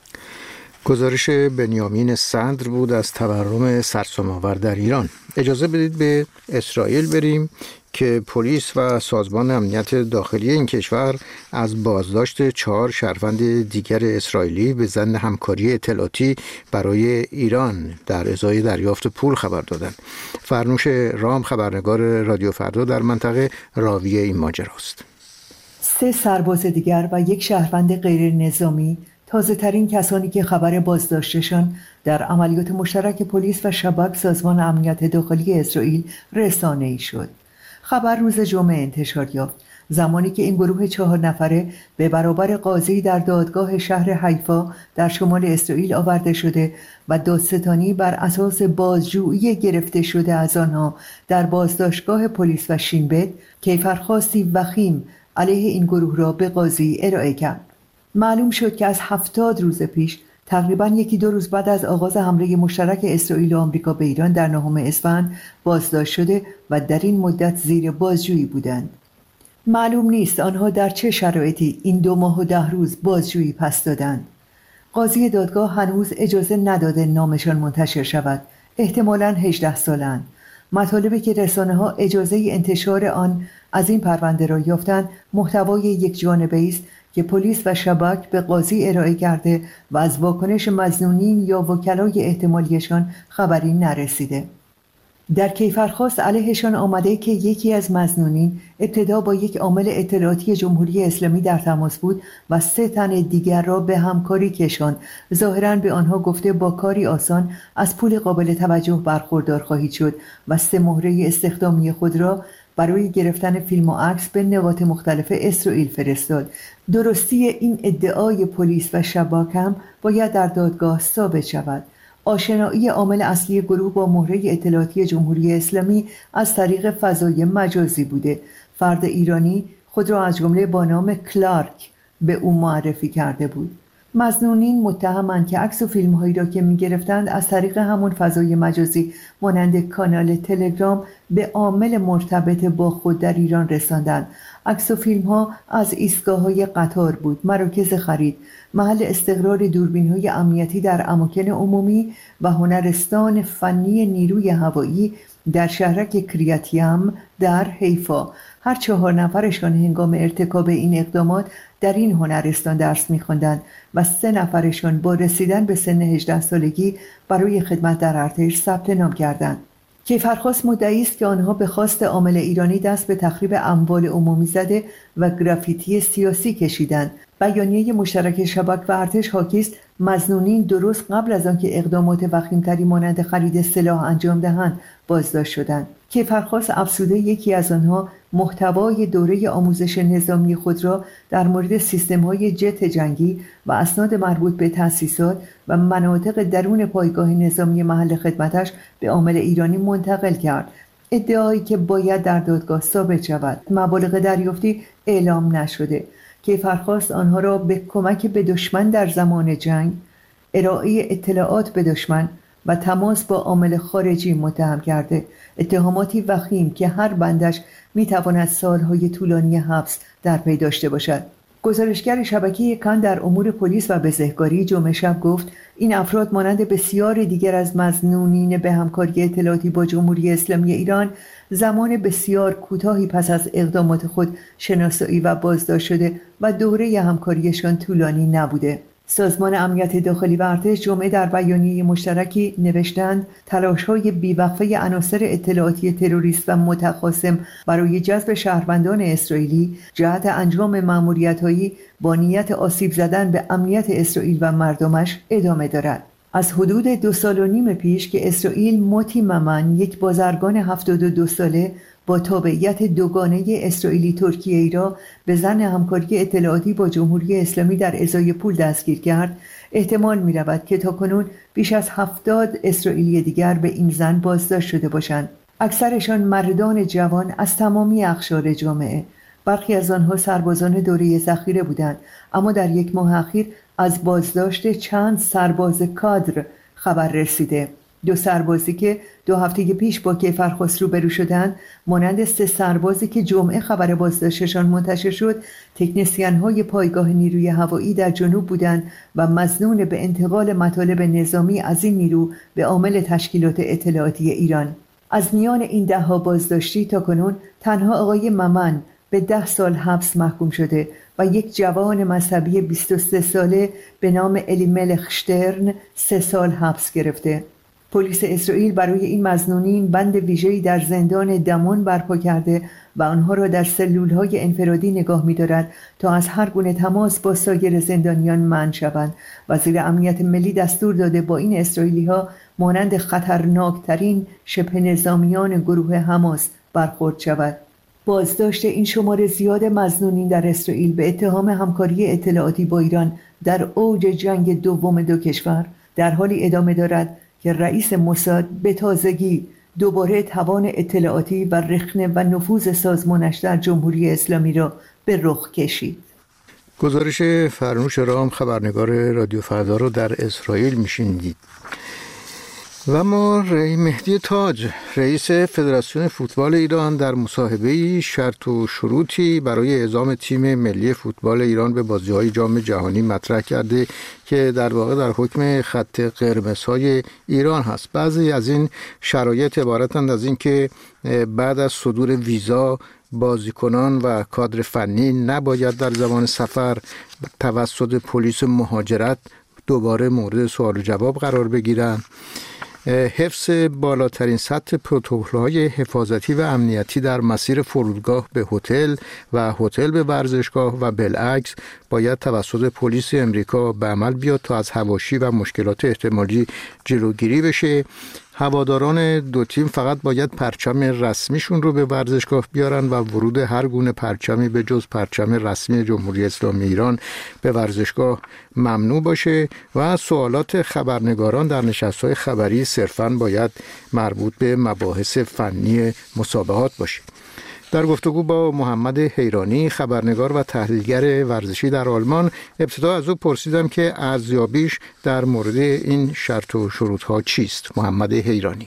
گزارش بنیامین صدر بود از تورم سرسام‌آور در ایران. اجازه بدید به اسرائیل بریم که پلیس و سازمان امنیت داخلی این کشور از بازداشت 4 شهروند دیگر اسرائیلی به ظن همکاری اطلاعاتی برای ایران در ازای دریافت پول خبر دادند. فرنوش رام، خبرنگار رادیو فردا، در منطقه راوی این ماجراست. 3 سرباز دیگر و 1 شهروند غیر نظامی تازه ترین کسانی که خبر بازداشتشان در عملیات مشترک پلیس و شباک سازمان امنیت داخلی اسرائیل رسانه‌ای شد. خبر روز جمعه انتشار یافت، زمانی که این گروه 4 نفره به برابر قاضی در دادگاه شهر حیفا در شمال اسرائیل آورده شده و دادستانی بر اساس بازجویی گرفته شده از آنها در بازداشتگاه پلیس و شینبت کیفرخواستی وخیم علیه این گروه را به قاضی ارائه کرد. معلوم شد که از 70 روز پیش، تقریباً 1-2 روز بعد از آغاز حمله مشترک اسرائیل و آمریکا به ایران در 9 اسفند بازداشت شده و در این مدت زیر بازجویی بودند. معلوم نیست آنها در چه شرایطی این 2 ماه و 10 روز بازجویی پس دادند. قاضی دادگاه هنوز اجازه نداده نامشان منتشر شود. احتمالاً 18 سالند. مطالبی که رسانه‌ها اجازه انتشار آن از این پرونده را یافتند محتوای یک جانبه است که پلیس و شباک به قاضی ارائه کرده و از واکنش مظنونین یا وکلای احتمالیشان خبری نرسیده. در کیفرخواست علیهشان آمده که یکی از مظنونین ابتدا با یک عامل اطلاعاتی جمهوری اسلامی در تماس بود و 3 تن دیگر را به همکاری کشاند. ظاهراً به آنها گفته با کاری آسان از پول قابل توجه برخوردار خواهید شد و 3 مهره استخدامی خود را برای گرفتن فیلم و عکس به نقاط مختلف اسرائیل فرستاد. درستی این ادعای پلیس و شباک هم باید در دادگاه ثابت شود. آشنایی عامل اصلی گروه با مهره اطلاعاتی جمهوری اسلامی از طریق فضای مجازی بوده. فرد ایرانی خود را از جمله با نام کلارک به او معرفی کرده بود. مظنونین متهمند که عکس و فیلم‌هایی را که می‌گرفتند از طریق همون فضای مجازی مانند کانال تلگرام به عامل مرتبط با خود در ایران رساندند. عکس و فیلم‌ها از ایستگاه‌های قطار بود، مراکز خرید، محل استقرار دوربین‌های امنیتی در اماکن عمومی و هنرستان فنی نیروی هوایی در شهرک کریاتیم در حیفا. هر 4 نفرشان هنگام ارتکاب این اقدامات در این هنرستان درس می‌خواندند و 3 نفرشان با رسیدن به سن 18 سالگی برای خدمت در ارتش ثبت نام کردند. کیفرخواست مدعی است که آنها به خواست عامل ایرانی دست به تخریب اموال عمومی زده و گرافیتی سیاسی کشیدند. بیانیه مشترک شباک و ارتش حاکی است مظنونین درست قبل از آنکه اقدامات وخیم‌تری مانند خرید سلاح انجام دهند بازداشت شدند. کیفرخواست افزوده یکی از آنها محتوای دوره آموزش نظامی خود را در مورد سیستم‌های جت جنگی و اسناد مربوط به تأسیسات و مناطق درون پایگاه نظامی محل خدمتش به عامل ایرانی منتقل کرد. ادعایی که باید در دادگاه ثابت شود. مبالغ دریافتی اعلام نشده. کیفرخواست آنها را به کمک به دشمن در زمان جنگ، ارائه اطلاعات به دشمن و تماس با عامل خارجی متهم کرده. اتهاماتی وخیم که هر بندش میتواند سالهای طولانی حبس در پی داشته باشد. گزارشگر شبکه کان در امور پلیس و بزهکاری جمعه شب گفت این افراد مانند بسیار دیگر از مظنونین به همکاری اطلاعاتی با جمهوری اسلامی ایران زمان بسیار کوتاهی پس از اقدامات خود شناسایی و بازداشت شده و دوره همکاریشان طولانی نبوده. سازمان امنیت داخلی و ارتش جمعه در بیانیه مشترکی نوشتند تلاش‌های بیوقفه عناصر اطلاعاتی تروریست و متخاصم برای جذب شهروندان اسرائیلی جهت انجام مأموریت‌هایی با نیت آسیب زدن به امنیت اسرائیل و مردمش ادامه دارد. از حدود 2.5 سال پیش که اسرائیل موتی ممن، یک بازرگان 72 ساله با تابعیت دوگانه اسرائیلی ترکیه‌ای را به ظن همکاری اطلاعاتی با جمهوری اسلامی در ازای پول دستگیر کرد، احتمال می‌رود که تاکنون بیش از 70 اسرائیلی دیگر به این زن بازداشت شده باشند. اکثرشان مردان جوان از تمامی اقشار جامعه. برخی از آنها سربازان دوره ذخیره بودند، اما در 1 ماه اخیر از بازداشت چند سرباز کادر خبر رسیده. 2 سربازی که 2 هفته پیش با کیفرخواست روبرو شدند، مانند 3 سربازی که جمعه خبر بازداشتشان منتشر شد، تکنسین‌های پایگاه نیروی هوایی در جنوب بودند و مظنون به انتقال مطالب نظامی از این نیرو به عامل تشکیلات اطلاعاتی ایران. از میان این 10 بازداشتی تاکنون تنها آقای ممن به 10 سال حبس محکوم شده و یک جوان مذهبی 23 ساله به نام الیملخ شترن 3 سال حبس گرفته. پلیس اسرائیل برای این مظنونین بند ویژه‌ای در زندان دمون برپا کرده و آنها را در سلول‌های انفرادی نگاه می‌دارد تا از هر گونه تماس با سایر زندانیان منع شوند. وزیر امنیت ملی دستور داده با این اسرائیلی‌ها مانند خطرناکترین شبه نظامیان گروه حماس برخورد شود. بازداشت این شمار زیاد مظنونین در اسرائیل به اتهام همکاری اطلاعاتی با ایران در اوج جنگ دوم دو کشور در حالی ادامه دارد که رئیس موساد به تازگی دوباره توان اطلاعاتی و رخنه و نفوذ سازمانش در جمهوری اسلامی را به رخ کشید. گزارش فرنوش رام خبرنگار رادیو فردا رو در اسرائیل میشنیدید. و ما مهدی تاج رئیس فدراسیون فوتبال ایران در مصاحبه‌ای شرط و شروطی برای اعزام تیم ملی فوتبال ایران به بازی‌های جام جهانی مطرح کرده که در واقع در حکم خط قرمزهای ایران هست. بعضی از این شرایط عبارتند از این که بعد از صدور ویزا بازیکنان و کادر فنی نباید در زمان سفر توسط پلیس مهاجرت دوباره مورد سوال و جواب قرار بگیرند. حفظ بالاترین سطح پروتکل‌های حفاظتی و امنیتی در مسیر فرودگاه به هتل و هتل به ورزشگاه و بالعکس باید توسط پلیس امریکا به عمل بیاد تا از حواشی و مشکلات احتمالی جلوگیری بشه. هواداران دو تیم فقط باید پرچم رسمیشون رو به ورزشگاه بیارن و ورود هر گونه پرچمی به جز پرچم رسمی جمهوری اسلامی ایران به ورزشگاه ممنوع باشه و سوالات خبرنگاران در نشست‌های خبری صرفاً باید مربوط به مباحث فنی مسابقات باشه. در گفتگو با محمد حیرانی خبرنگار و تحلیلگر ورزشی در آلمان ابتدا از او پرسیدم که ارزیابیش در مورد این شرط و شروط‌ها چیست. محمد حیرانی: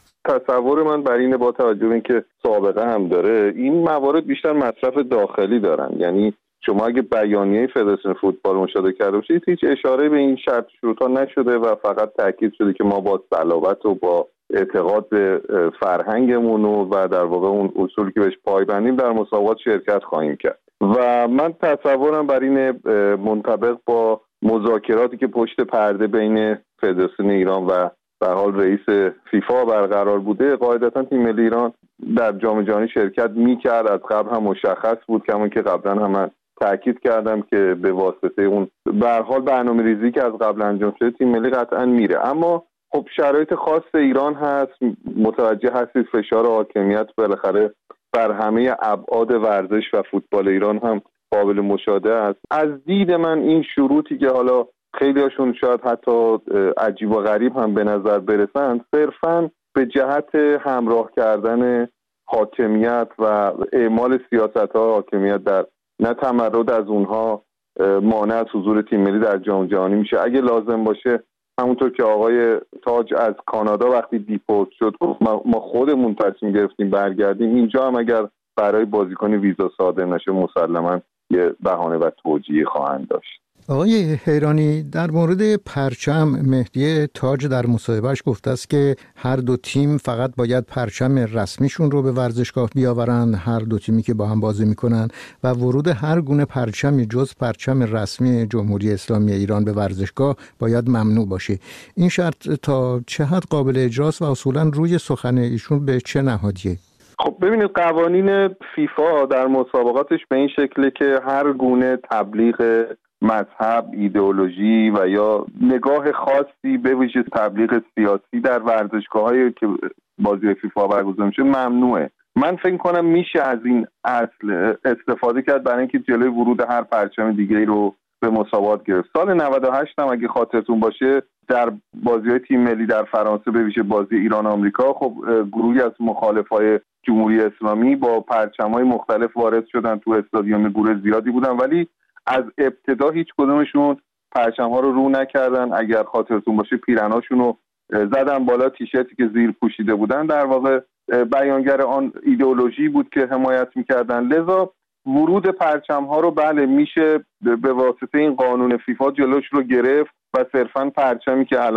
تصور من بر اینه با توجه به اینکه سابقه هم داره این موارد بیشتر مصرف داخلی دارن، یعنی شما اگه بیانیه فدراسیون فوتبال مشاهده کرده باشید هیچ اشاره به این شرط شروط‌ها نشده و فقط تاکید شده که ما با صلابت و با اعتقاد به فرهنگمون و در واقع اون اصولی که بهش پایبندیم در مسابقات شرکت خواهیم کرد و من تصورم بر این منطبق با مذاکراتی که پشت پرده بین فدراسیون ایران و به حال رئیس فیفا برقرار بوده. قاعدتا تیم ملی ایران در جام جهانی شرکت می‌کرد، از قبل هم مشخص بود، کما که قبلا هم من تاکید کردم که به واسطه اون به هر حال برنامه‌ریزی که از قبل انجام شده تیم ملی قطعا میره. اما خب شرایط خاص ایران هست، متوجه هستید فشار حاکمیت بالاخره بر همه ابعاد ورزش و فوتبال ایران هم قابل مشاهده است. از دید من این شروطی که حالا خیلی هاشون شاید حتی عجیب و غریب هم به نظر برسند صرفاً به جهت همراه کردن حاکمیت و اعمال سیاست‌ها حاکمیت در نه تمرد از اونها مانع از حضور تیم ملی در جام جهانی میشه. اگه لازم باشه همونطور که آقای تاج از کانادا وقتی دیپورت شد ما خودمون تصمیم گرفتیم برگردیم، اینجا هم اگر برای بازیکن ویزا صادر نشه مسلماً یه بهانه و توجیه خواهند داشت. آقای حیرانی، در مورد پرچم مهدی تاج در مصاحبهش گفته است که هر دو تیم فقط باید پرچم رسمیشون رو به ورزشگاه بیاورن، هر دو تیمی که با هم بازی میکنن، و ورود هر گونه پرچمی جز پرچم رسمی جمهوری اسلامی ایران به ورزشگاه باید ممنوع باشه. این شرط تا چه حد قابل اجراست و اصولا روی سخن ایشون به چه نهادیه؟ خب ببینید قوانین فیفا در مسابقاتش به این شکله که هر گونه تبلیغ مذهب، ایدئولوژی و یا نگاه خاصی به ویژه تبلیغ سیاسی در ورزشگاه‌هایی که بازی فیفا برگزار میشه ممنوعه. من فکر کنم میشه از این اصل استفاده کرد برای اینکه جلوی ورود هر پرچم دیگه‌ای رو به مسابقات گرفت. سال 98 هم اگه خاطرتون باشه در بازی‌های تیم ملی در فرانسه به ویژه بازی ایران آمریکا خب گروهی از مخالفای جمهوری اسلامی با پرچم‌های مختلف وارد شدن تو استادیوم، گروه زیادی بودن ولی از ابتدا هیچ کدومشون پرچم‌ها رو نکردن. اگر خاطرتون باشه پیرناشون رو زدن بالا، تیشرتی که زیر پوشیده بودن در واقع بیانگر آن ایدئولوژی بود که حمایت می‌کردن. لذا ورود پرچم‌ها رو بله میشه به واسطه این قانون فیفا جلوش رو گرفت و صرفاً پرچمی که الان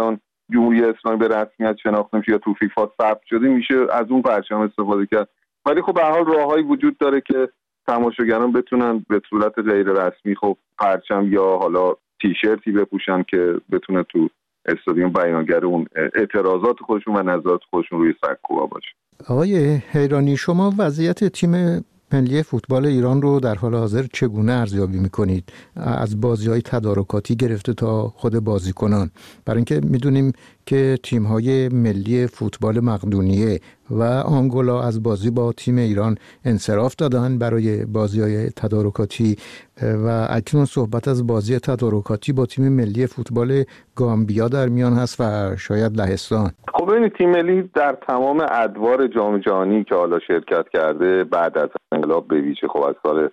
جمهوری اسلامی به رسمیت شناخته میشه یا تو فیفا ثبت شده، میشه از اون پرچم استفاده کرد. ولی خب به هر حال راههایی وجود داره که تماشاگران بتونن به صورت غیر رسمی خب پرچم یا حالا تیشرتی بپوشن که بتونه تو استادیوم بیانگر اون اعتراضات خودشون و نظرات خودشون روی سکوها باشه. آقای حیرانی، شما وضعیت تیم ملی فوتبال ایران رو در حال حاضر چگونه ارزیابی می‌کنید؟ از بازی‌های تدارکاتی گرفته تا خود بازیکنان، برای اینکه می‌دونیم که تیم‌های ملی فوتبال مقدونیه و آنگولا از بازی با تیم ایران انصراف دادن برای بازی‌های تدارکاتی و اکنون صحبت از بازی تدارکاتی با تیم ملی فوتبال گامبیا در میان هست و شاید لهستان. خب ببینید تیم ملی در تمام ادوار جام جهانی که حالا شرکت کرده بعد از انقلاب به ویژه خب از سال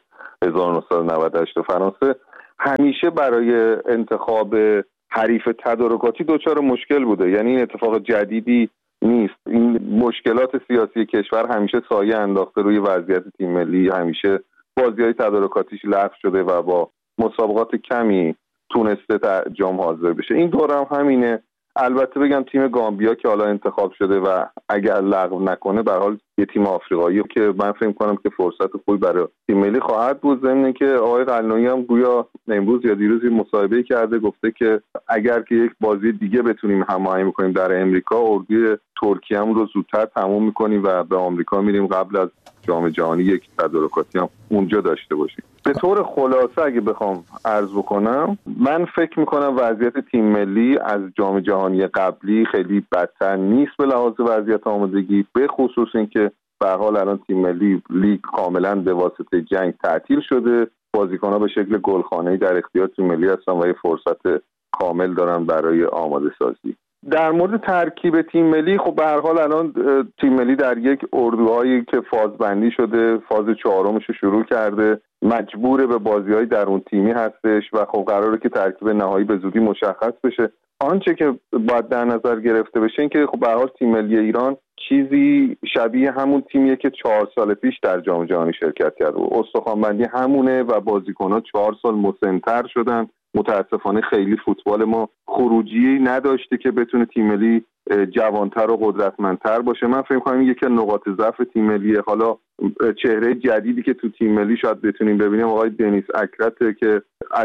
1998 فرانسه همیشه برای انتخاب حریف تدارکاتی دچار مشکل بوده. یعنی این اتفاق جدیدی نیست. این مشکلات سیاسی کشور همیشه سایه انداخته روی وضعیت تیم ملی، همیشه بازی‌های تدارکاتیش لغو شده و با مسابقات کمی تونسته در جام حاضر بشه. این دوره هم همینه. البته بگم تیم گامبیا که حالا انتخاب شده و اگر لغو نکنه به هر حال یه تیم آفریقایی که من فکر کنم که فرصت خوبی برای تیم ملی خواهد بود. ضمن که آقای قلنویی هم گویا امروز یا دیروز مصاحبه کرده، گفته که اگر که یک بازی دیگه بتونیم هماهنگ کنیم در امریکا، اردوی ترکیه هم رو زودتر تموم می‌کنیم و به آمریکا میریم قبل از جام جهانی یک تدارکاتی هم اونجا داشته باشیم. به طور خلاصه اگه بخوام عرض بکنم، من فکر میکنم وضعیت تیم ملی از جام جهانی قبلی خیلی بدتر نیست به لحاظ وضعیت آمادگی، به خصوص اینکه به هر حال الان تیم ملی لیگ کاملا به واسطه جنگ تعطیل شده، بازیکن‌ها به شکل گلخانه‌ای در اختیار تیم ملی هستن و یه فرصت کامل دارن برای آماده سازی. در مورد ترکیب تیم ملی خب به هر حال الان تیم ملی در یک اردوهایی که فازبندی شده، فاز 4 رو شروع کرده، مجبور به بازی‌های درون تیمی هستش و خب قراره که ترکیب نهایی به زودی مشخص بشه. آنچه که باید در نظر گرفته بشه این که خب به هر حال تیم ملی ایران چیزی شبیه همون تیمیه که 4 سال پیش در جام جهانی شرکت کرد و استخوان‌بندی همونه و بازیکن‌ها 4 سال مسن‌تر شدن. متاسفانه خیلی فوتبال ما خروجی نداشته که بتونه تیم ملی جوانتر و قدرتمندتر باشه. من فکر می‌کنم یکی از نقاط ضعف تیم ملی، حالا چهره جدیدی که تو تیم ملی شاید بتونیم ببینیم آقای دنیس اکرته که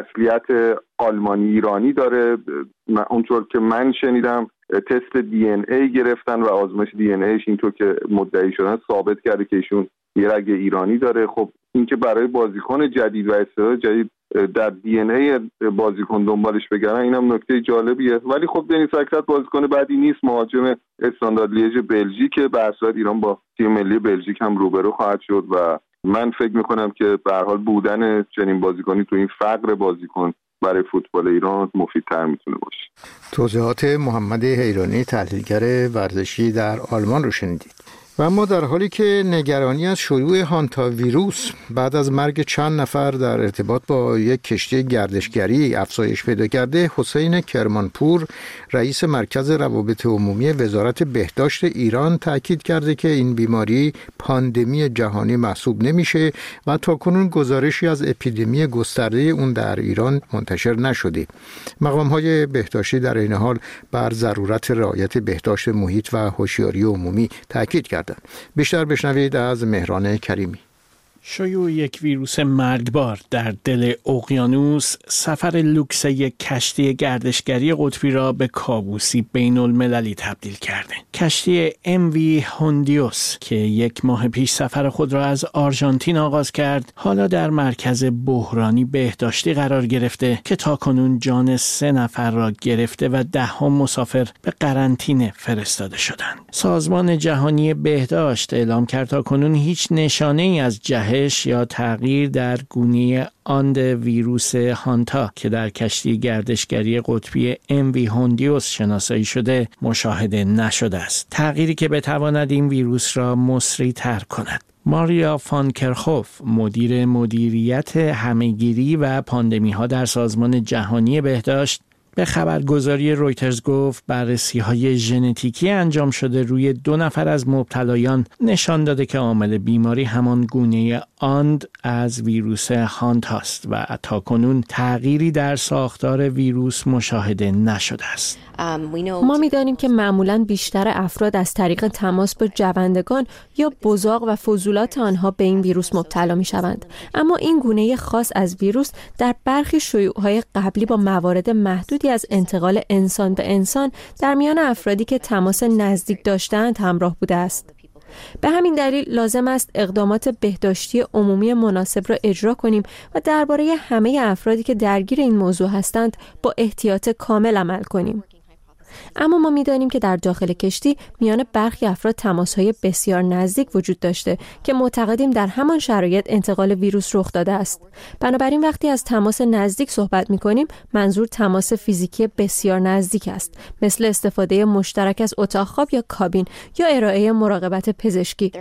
اصلیت آلمانی ایرانی داره. اونطور که من شنیدم تست دی ان ای گرفتن و آزمایش دی ان ایش اینطور که مدعی شدن ثابت کرده که ایشون یه رگ ایرانی داره. خب این که برای بازیکن جدید و استعداد جدید در دی ان ای بازیکن دنبالش بگردن اینم نکته جالبیه. ولی خب دنیس اکرت بازیکن بعدی نیست، مهاجم استاندارد لیژ بلژیک، به هر صورت ایران با تیم ملی بلژیک هم روبرو خواهد شد و من فکر میکنم که به هر حال بودن چنین بازیکنی تو این فقر بازیکن برای فوتبال ایران مفیدتر میتونه باشه. توضیحات محمد حیرانی، تحلیلگر ورزشی در آلمان رو شنیدید. و اما در حالی که نگرانی از شیوع هانتا ویروس بعد از مرگ چند نفر در ارتباط با یک کشتی گردشگری افزایش پیدا کرده، حسین کرمانپور رئیس مرکز روابط عمومی وزارت بهداشت ایران تاکید کرده که این بیماری پاندمی جهانی محسوب نمیشه و تاکنون گزارشی از اپیدمی گسترده اون در ایران منتشر نشده. مقام‌های بهداشتی در این حال بر ضرورت رعایت بهداشت محیط و هوشیاری عمومی تاکید کردند. بیشتر بشنوید از مهران کریمی. شیوع یک ویروس مرگبار در دل اقیانوس سفر لوکس یک کشتی گردشگری قطبی را به کابوسی بین المللی تبدیل کرده. کشتی MV هوندیوس که 1 ماه پیش سفر خود را از آرژانتین آغاز کرد، حالا در مرکز بحرانی بهداشتی قرار گرفته که تاکنون جان 3 نفر را گرفته و 10 مسافر به قرنطینه فرستاده شدند. سازمان جهانی بهداشت اعلام کرد تاکنون هیچ نشانه‌ای از یا تغییر در گونه آند ویروس هانتا که در کشتی گردشگری قطبی MV هوندیوس شناسایی شده مشاهده نشده است. تغییری که بتواند این ویروس را مسریع‌تر کند. ماریا فان کرخوف، مدیر مدیریت همهگیری و پاندمی ها در سازمان جهانی بهداشت، به خبرگزاری رویترز گفت بررسی‌های ژنتیکی انجام شده روی 2 نفر از مبتلایان نشان داده که عامل بیماری همان گونه آند از ویروس هانت است و تاکنون تغییری در ساختار ویروس مشاهده نشده است. ما می‌دانیم که معمولاً بیشتر افراد از طریق تماس با جوندگان یا بزاق و فضولات آنها به این ویروس مبتلا می‌شوند، اما این گونه خاص از ویروس در برخی شیوع‌های قبلی با موارد محدودی از انتقال انسان به انسان در میان افرادی که تماس نزدیک داشتند همراه بوده است. به همین دلیل لازم است اقدامات بهداشتی عمومی مناسب را اجرا کنیم و درباره همه افرادی که درگیر این موضوع هستند با احتیاط کامل عمل کنیم. اما ما می‌دانیم که در داخل کشتی میان برخی افراد تماس‌های بسیار نزدیک وجود داشته که معتقدیم در همان شرایط انتقال ویروس رخ داده است. بنابراین وقتی از تماس نزدیک صحبت می‌کنیم منظور تماس فیزیکی بسیار نزدیک است، مثل استفاده مشترک از اتاق خواب یا کابین یا ارائه مراقبت پزشکی.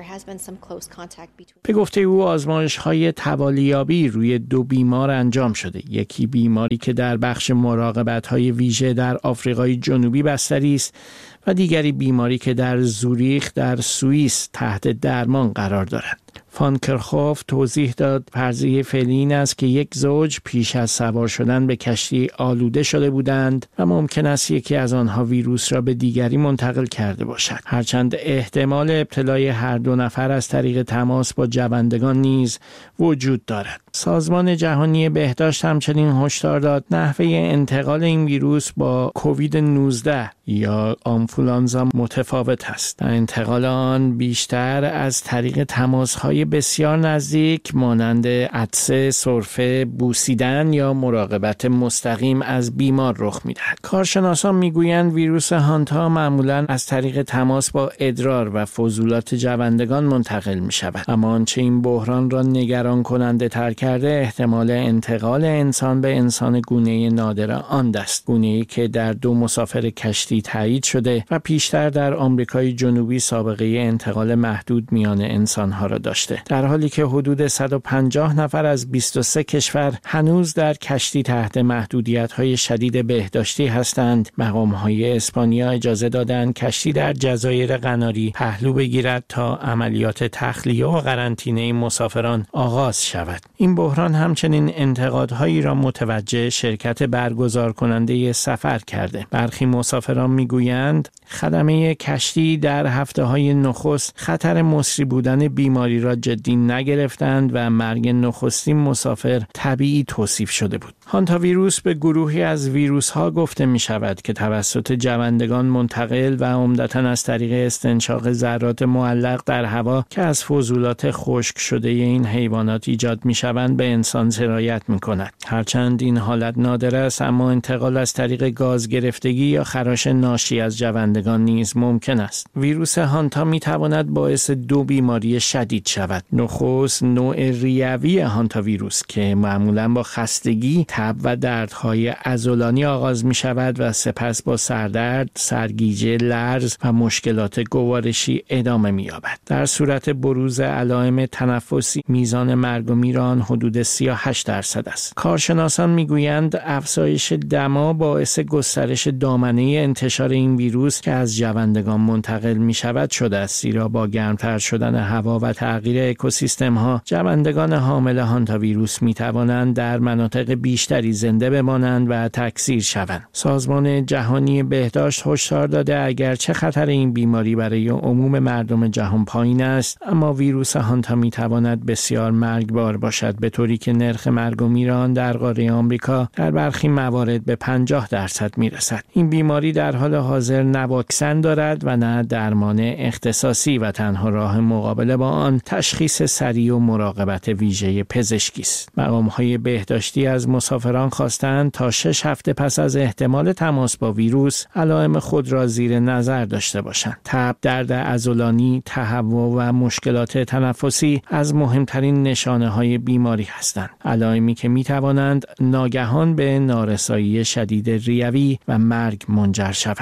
به گفته او آزمایش‌های توالیابی روی 2 بیمار انجام شده. یکی بیماری که در بخش مراقبت‌های ویژه در آفریقای جنوبی بستری است و دیگری بیماری که در زوریخ در سوئیس تحت درمان قرار دارد. فان کرخوف توضیح داد فرضیه فعلی این است که یک زوج پیش از سوار شدن به کشتی آلوده شده بودند و ممکن است یکی از آنها ویروس را به دیگری منتقل کرده باشد. هرچند احتمال ابتلای هر 2 نفر از طریق تماس با جوندگان نیز وجود دارد. سازمان جهانی بهداشت همچنین هشدار داد نحوه انتقال این ویروس با کووید 19 یا آنفولانزا متفاوت است. انتقال آن بیشتر از طریق تماس‌های بسیار نزدیک مانند عطسه، سرفه، بوسیدن یا مراقبت مستقیم از بیمار رخ می‌دهد. کارشناسان می‌گویند ویروس هانتا معمولاً از طریق تماس با ادرار و فضولات جوندگان منتقل می‌شود. اما آنچه این بحران را نگران کننده تر کرده احتمال انتقال انسان به انسان گونه نادر آند است، گونه‌ای که در 2 مسافر کشتی تایید شده و پیشتر در آمریکای جنوبی سابقه انتقال محدود میان انسان‌ها را داشته، در حالی که حدود 150 نفر از 23 کشور هنوز در کشتی تحت محدودیت‌های شدید بهداشتی هستند. مقام‌های اسپانیا اجازه دادند کشتی در جزایر قناری پهلو بگیرد تا عملیات تخلیه و قرنطینه مسافران آغاز شود. این بحران همچنین انتقادهایی را متوجه شرکت برگزار کننده سفر کرده. برخی مسافران میگویند خدمه کشتی در هفته‌های نخست خطر مصری بودن بیماری را جدی نگرفتند و مرگ نخستین مسافر طبیعی توصیف شده بود. هانتا ویروس به گروهی از ویروس‌ها گفته می‌شود که توسط جوندگان منتقل و عمدتاً از طریق استنشاق ذرات معلق در هوا که از فضولات خشک شده این حیوانات ایجاد می‌شوند به انسان سرایت می‌کند. هرچند این حالت نادر است، اما انتقال از طریق گاز گرفتگی یا خراش ناشی از جوندگان نیز ممکن است. ویروس هانتا می‌تواند باعث 2 بیماری شدید شود. نخست نوع ریوی هانتا ویروس که معمولاً با خستگی، تب و دردهای عضلانی آغاز می‌شود و سپس با سردرد، سرگیجه، لرز و مشکلات گوارشی ادامه می‌یابد. در صورت بروز علائم تنفسی میزان مرگ و میر آن حدود 38% است. کارشناسان می‌گویند افزایش دما باعث گسترش دامنه انتشار این ویروس که از جوندگان منتقل می‌شود شده است، زیرا با گرمتر شدن هوا و تغییر اکوسیستم‌ها جوندگان حامل هانتا ویروس می‌توانند در مناطق بیشتری زنده بمانند و تکثیر شوند. سازمان جهانی بهداشت هشدار داده اگرچه خطر این بیماری برای عموم مردم جهان پایین است، اما ویروس هانتا می‌تواند بسیار مرگبار باشد، به طوری که نرخ مرگ و میر آن در قاره آمریکا در برخی موارد به 50% می‌رسد. این بیماری در حال حاضر نه واکسن دارد و نه درمان اختصاصی و تنها راه مقابله با آن تشخیص سریع و مراقبت ویژه پزشکی است. مقام‌های بهداشتی از مسافران خواستند تا 6 هفته پس از احتمال تماس با ویروس علائم خود را زیر نظر داشته باشند. تب، درد عضلانی، تهوع و مشکلات تنفسی از مهمترین نشانه‌های بیماری هستند. علائمی که می‌توانند ناگهان به نارسایی شدید ریوی و مرگ منجر شوند.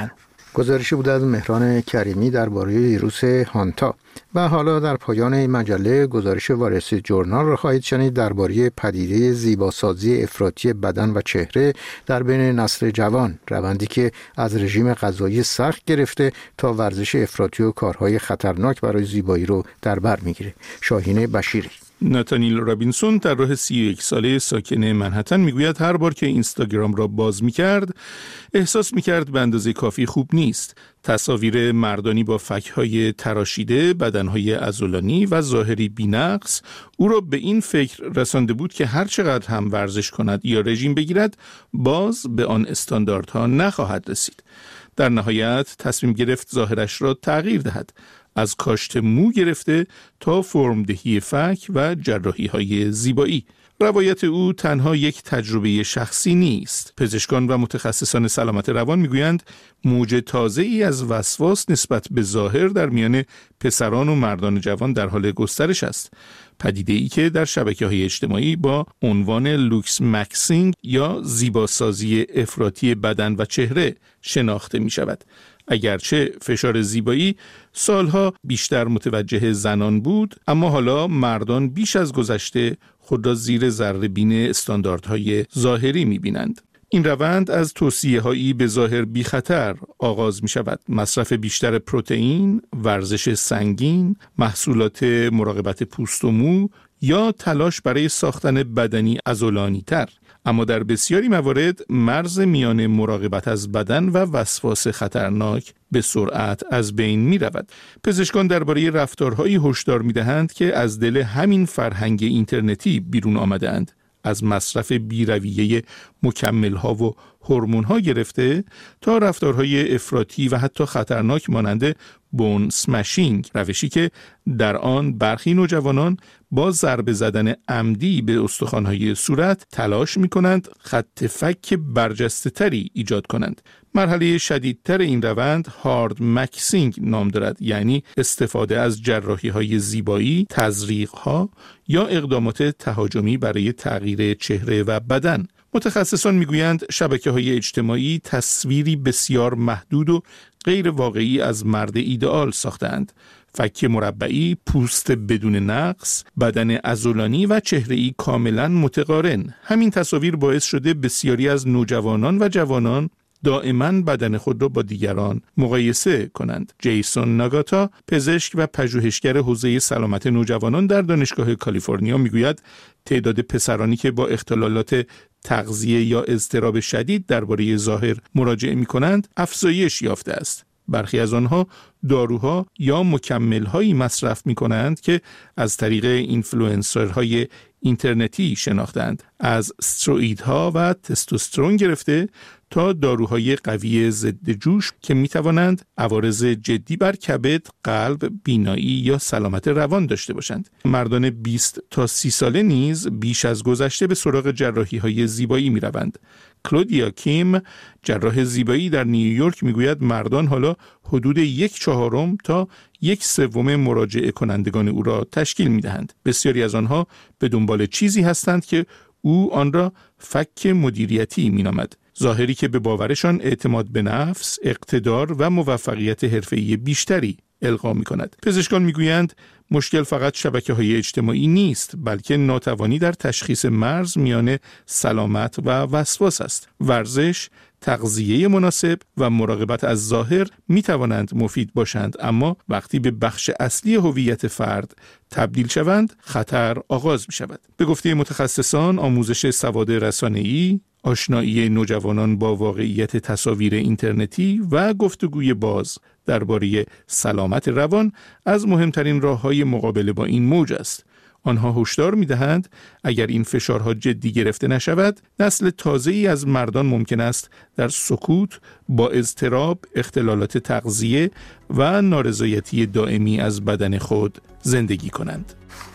گزارشی بود از مهران کریمی درباره ویروس هانتا. و حالا در پایان این مجله گزارش وال استریت جورنال را خواهید شنید درباره پدیده زیباسازی افراطی بدن و چهره در بین نسل جوان، روندی که از رژیم غذایی سخت گرفته تا ورزش افراطی و کارهای خطرناک برای زیبایی رو در بر میگیره. شاهین بشیری. ناتانیل رابینسون در راه 31 ساله ساکن منهتن میگوید هر بار که اینستاگرام را باز میکرد احساس میکرد به اندازه کافی خوب نیست. تصاویر مردانی با فک‌های تراشیده، بدنهای عضلانی و ظاهری بی‌نقص او را به این فکر رسانده بود که هر چقدر هم ورزش کند یا رژیم بگیرد باز به آن استانداردها نخواهد رسید. در نهایت تصمیم گرفت ظاهرش را تغییر دهد، از کاشت مو گرفته تا فرمدهی فک و جراحی‌های زیبایی. روایت او تنها یک تجربه شخصی نیست. پزشکان و متخصصان سلامت روان میگویند موج تازه‌ای از وسواس نسبت به ظاهر در میان پسران و مردان جوان در حال گسترش است. پدیده‌ای که در شبکه‌های اجتماعی با عنوان لوکس مکسینگ یا زیباسازی افراطی بدن و چهره شناخته می‌شود. اگرچه فشار زیبایی سالها بیشتر متوجه زنان بود، اما حالا مردان بیش از گذشته خود را زیر ذره‌بین استانداردهای ظاهری می‌بینند. این روند از توصیه‌هایی به ظاهر بی خطر آغاز می‌شود. مصرف بیشتر پروتئین، ورزش سنگین، محصولات مراقبت پوست و مو یا تلاش برای ساختن بدنی عضلانی‌تر. اما در بسیاری موارد مرز میان مراقبت از بدن و وسواس خطرناک به سرعت از بین می رود. پزشکان درباره رفتارهایی هشدار می دهند که از دل همین فرهنگ اینترنتی بیرون آمدند. از مصرف بی‌رویه مکمل‌ها و هورمون‌ها گرفته تا رفتارهای افراطی و حتی خطرناک مانند بون اسمشینگ، روشی که در آن برخی نوجوانان با ضربه زدن عمدی به استخوان‌های صورت تلاش می‌کنند خط فک برجسته‌تری ایجاد کنند. مرحله شدیدتر این روند هارد مکسینگ نام دارد، یعنی استفاده از جراحی‌های زیبایی، تزریق‌ها یا اقدامات تهاجمی برای تغییر چهره و بدن. متخصصان میگویند شبکه‌های اجتماعی تصویری بسیار محدود و غیر واقعی از مرد ایدئال ساختند. فک مربعی، پوست بدون نقص، بدن عضلانی و چهره‌ای کاملاً متقارن. همین تصاویر باعث شده بسیاری از نوجوانان و جوانان دائما بدن خود را با دیگران مقایسه کنند. جیسون ناگاتا، پزشک و پژوهشگر حوزه سلامت نوجوانان در دانشگاه کالیفرنیا میگوید تعداد پسرانی که با اختلالات تغذیه یا اضطراب شدید درباره ظاهر مراجعه می‌کنند افزایش یافته است. برخی از آنها داروها یا مکمل‌هایی مصرف می‌کنند که از طریق اینفلوئنسرهای اینترنتی شناختند، از استروئیدها و تستوسترون گرفته تا داروهای قوی ضد جوش که می‌توانند عوارض جدی بر کبد، قلب، بینایی یا سلامت روان داشته باشند. مردان 20 تا 30 ساله نیز بیش از گذشته به سراغ جراحی‌های زیبایی می‌روند. کلودیا کیم، جراح زیبایی در نیویورک میگوید مردان حالا حدود 1/4 تا 1/3 مراجعه کنندگان او را تشکیل می‌دهند. بسیاری از آنها به دنبال چیزی هستند که او آن را فک مدیریتی می‌نامد. ظاهری که به باورشان اعتماد به نفس، اقتدار و موفقیت حرفه‌ای بیشتری القا می‌کند. پزشکان می‌گویند مشکل فقط شبکه‌های اجتماعی نیست، بلکه ناتوانی در تشخیص مرز میان سلامت و وسواس است. ورزش، تغذیه مناسب و مراقبت از ظاهر می‌توانند مفید باشند، اما وقتی به بخش اصلی هویت فرد تبدیل شوند، خطر آغاز می‌شود. به گفته متخصصان، آموزش سواد رسانه‌ای، آشنایی نوجوانان با واقعیت تصاویر اینترنتی و گفتگوی باز درباره سلامت روان از مهمترین راه‌های مقابله با این موج است. آنها هشدار می‌دهند اگر این فشارها جدی گرفته نشود، نسل تازه‌ای از مردان ممکن است در سکوت با اضطراب، اختلالات تغذیه و نارضایتی دائمی از بدن خود زندگی کنند.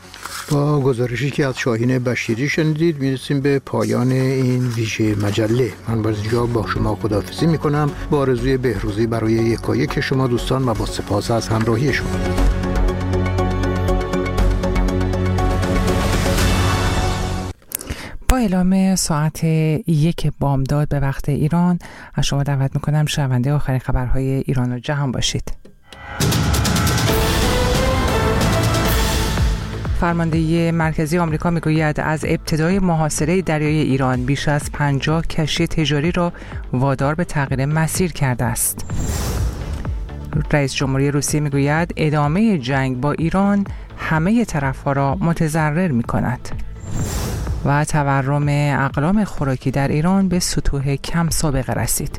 با گزارشی که از شاهین بشیری شنیدید میرسیم به پایان این ویژه مجله. من باز اینجا با شما خداحافظی میکنم با آرزوی بهروزی برای یکایک شما دوستان و با سپاس از همراهی شما. با اعلام ساعت 1 بامداد به وقت ایران از شما دعوت میکنم شنونده آخرین خبرهای ایران و جهان باشید. فرمانده مرکزی آمریکا میگوید از ابتدای محاصره دریای ایران بیش از 50 کشتی تجاری را وادار به تغییر مسیر کرده است. رئیس جمهوری روسیه میگوید ادامه جنگ با ایران همه طرف‌ها را متضرر می‌کند. و تورم اقلام خوراکی در ایران به سطوح کم سابقه رسید.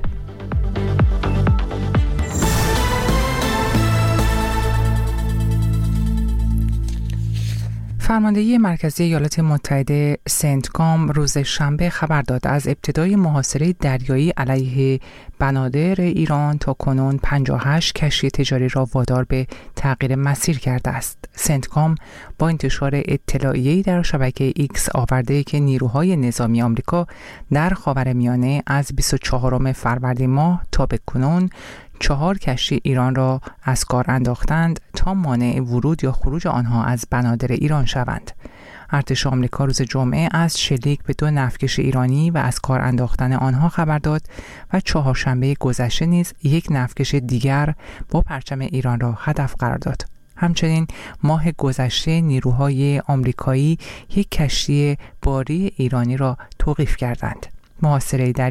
فرماندهی مرکزی ایالات متحده سنتکام روز شنبه خبر داد از ابتدای محاصره دریایی علیه بنادر ایران تا کنون 58 کشتی تجاری را وادار به تغییر مسیر کرده است. سنتکام با انتشار اطلاعیه‌ای در شبکه ایکس آورده که نیروهای نظامی آمریکا در خاورمیانه از 24 فروردین ماه تا به کنون 4 کشتی ایران را از کار انداختند تا مانع ورود یا خروج آنها از بنادر ایران شوند. ارتش آمریکا روز جمعه از شلیک به 2 نفتکش ایرانی و از کار انداختن آنها خبر داد و چهارشنبه گذشته نیز 1 نفتکش دیگر با پرچم ایران را هدف قرار داد. همچنین ماه گذشته نیروهای آمریکایی 1 کشتی باری ایرانی را توقیف کردند. محاصره در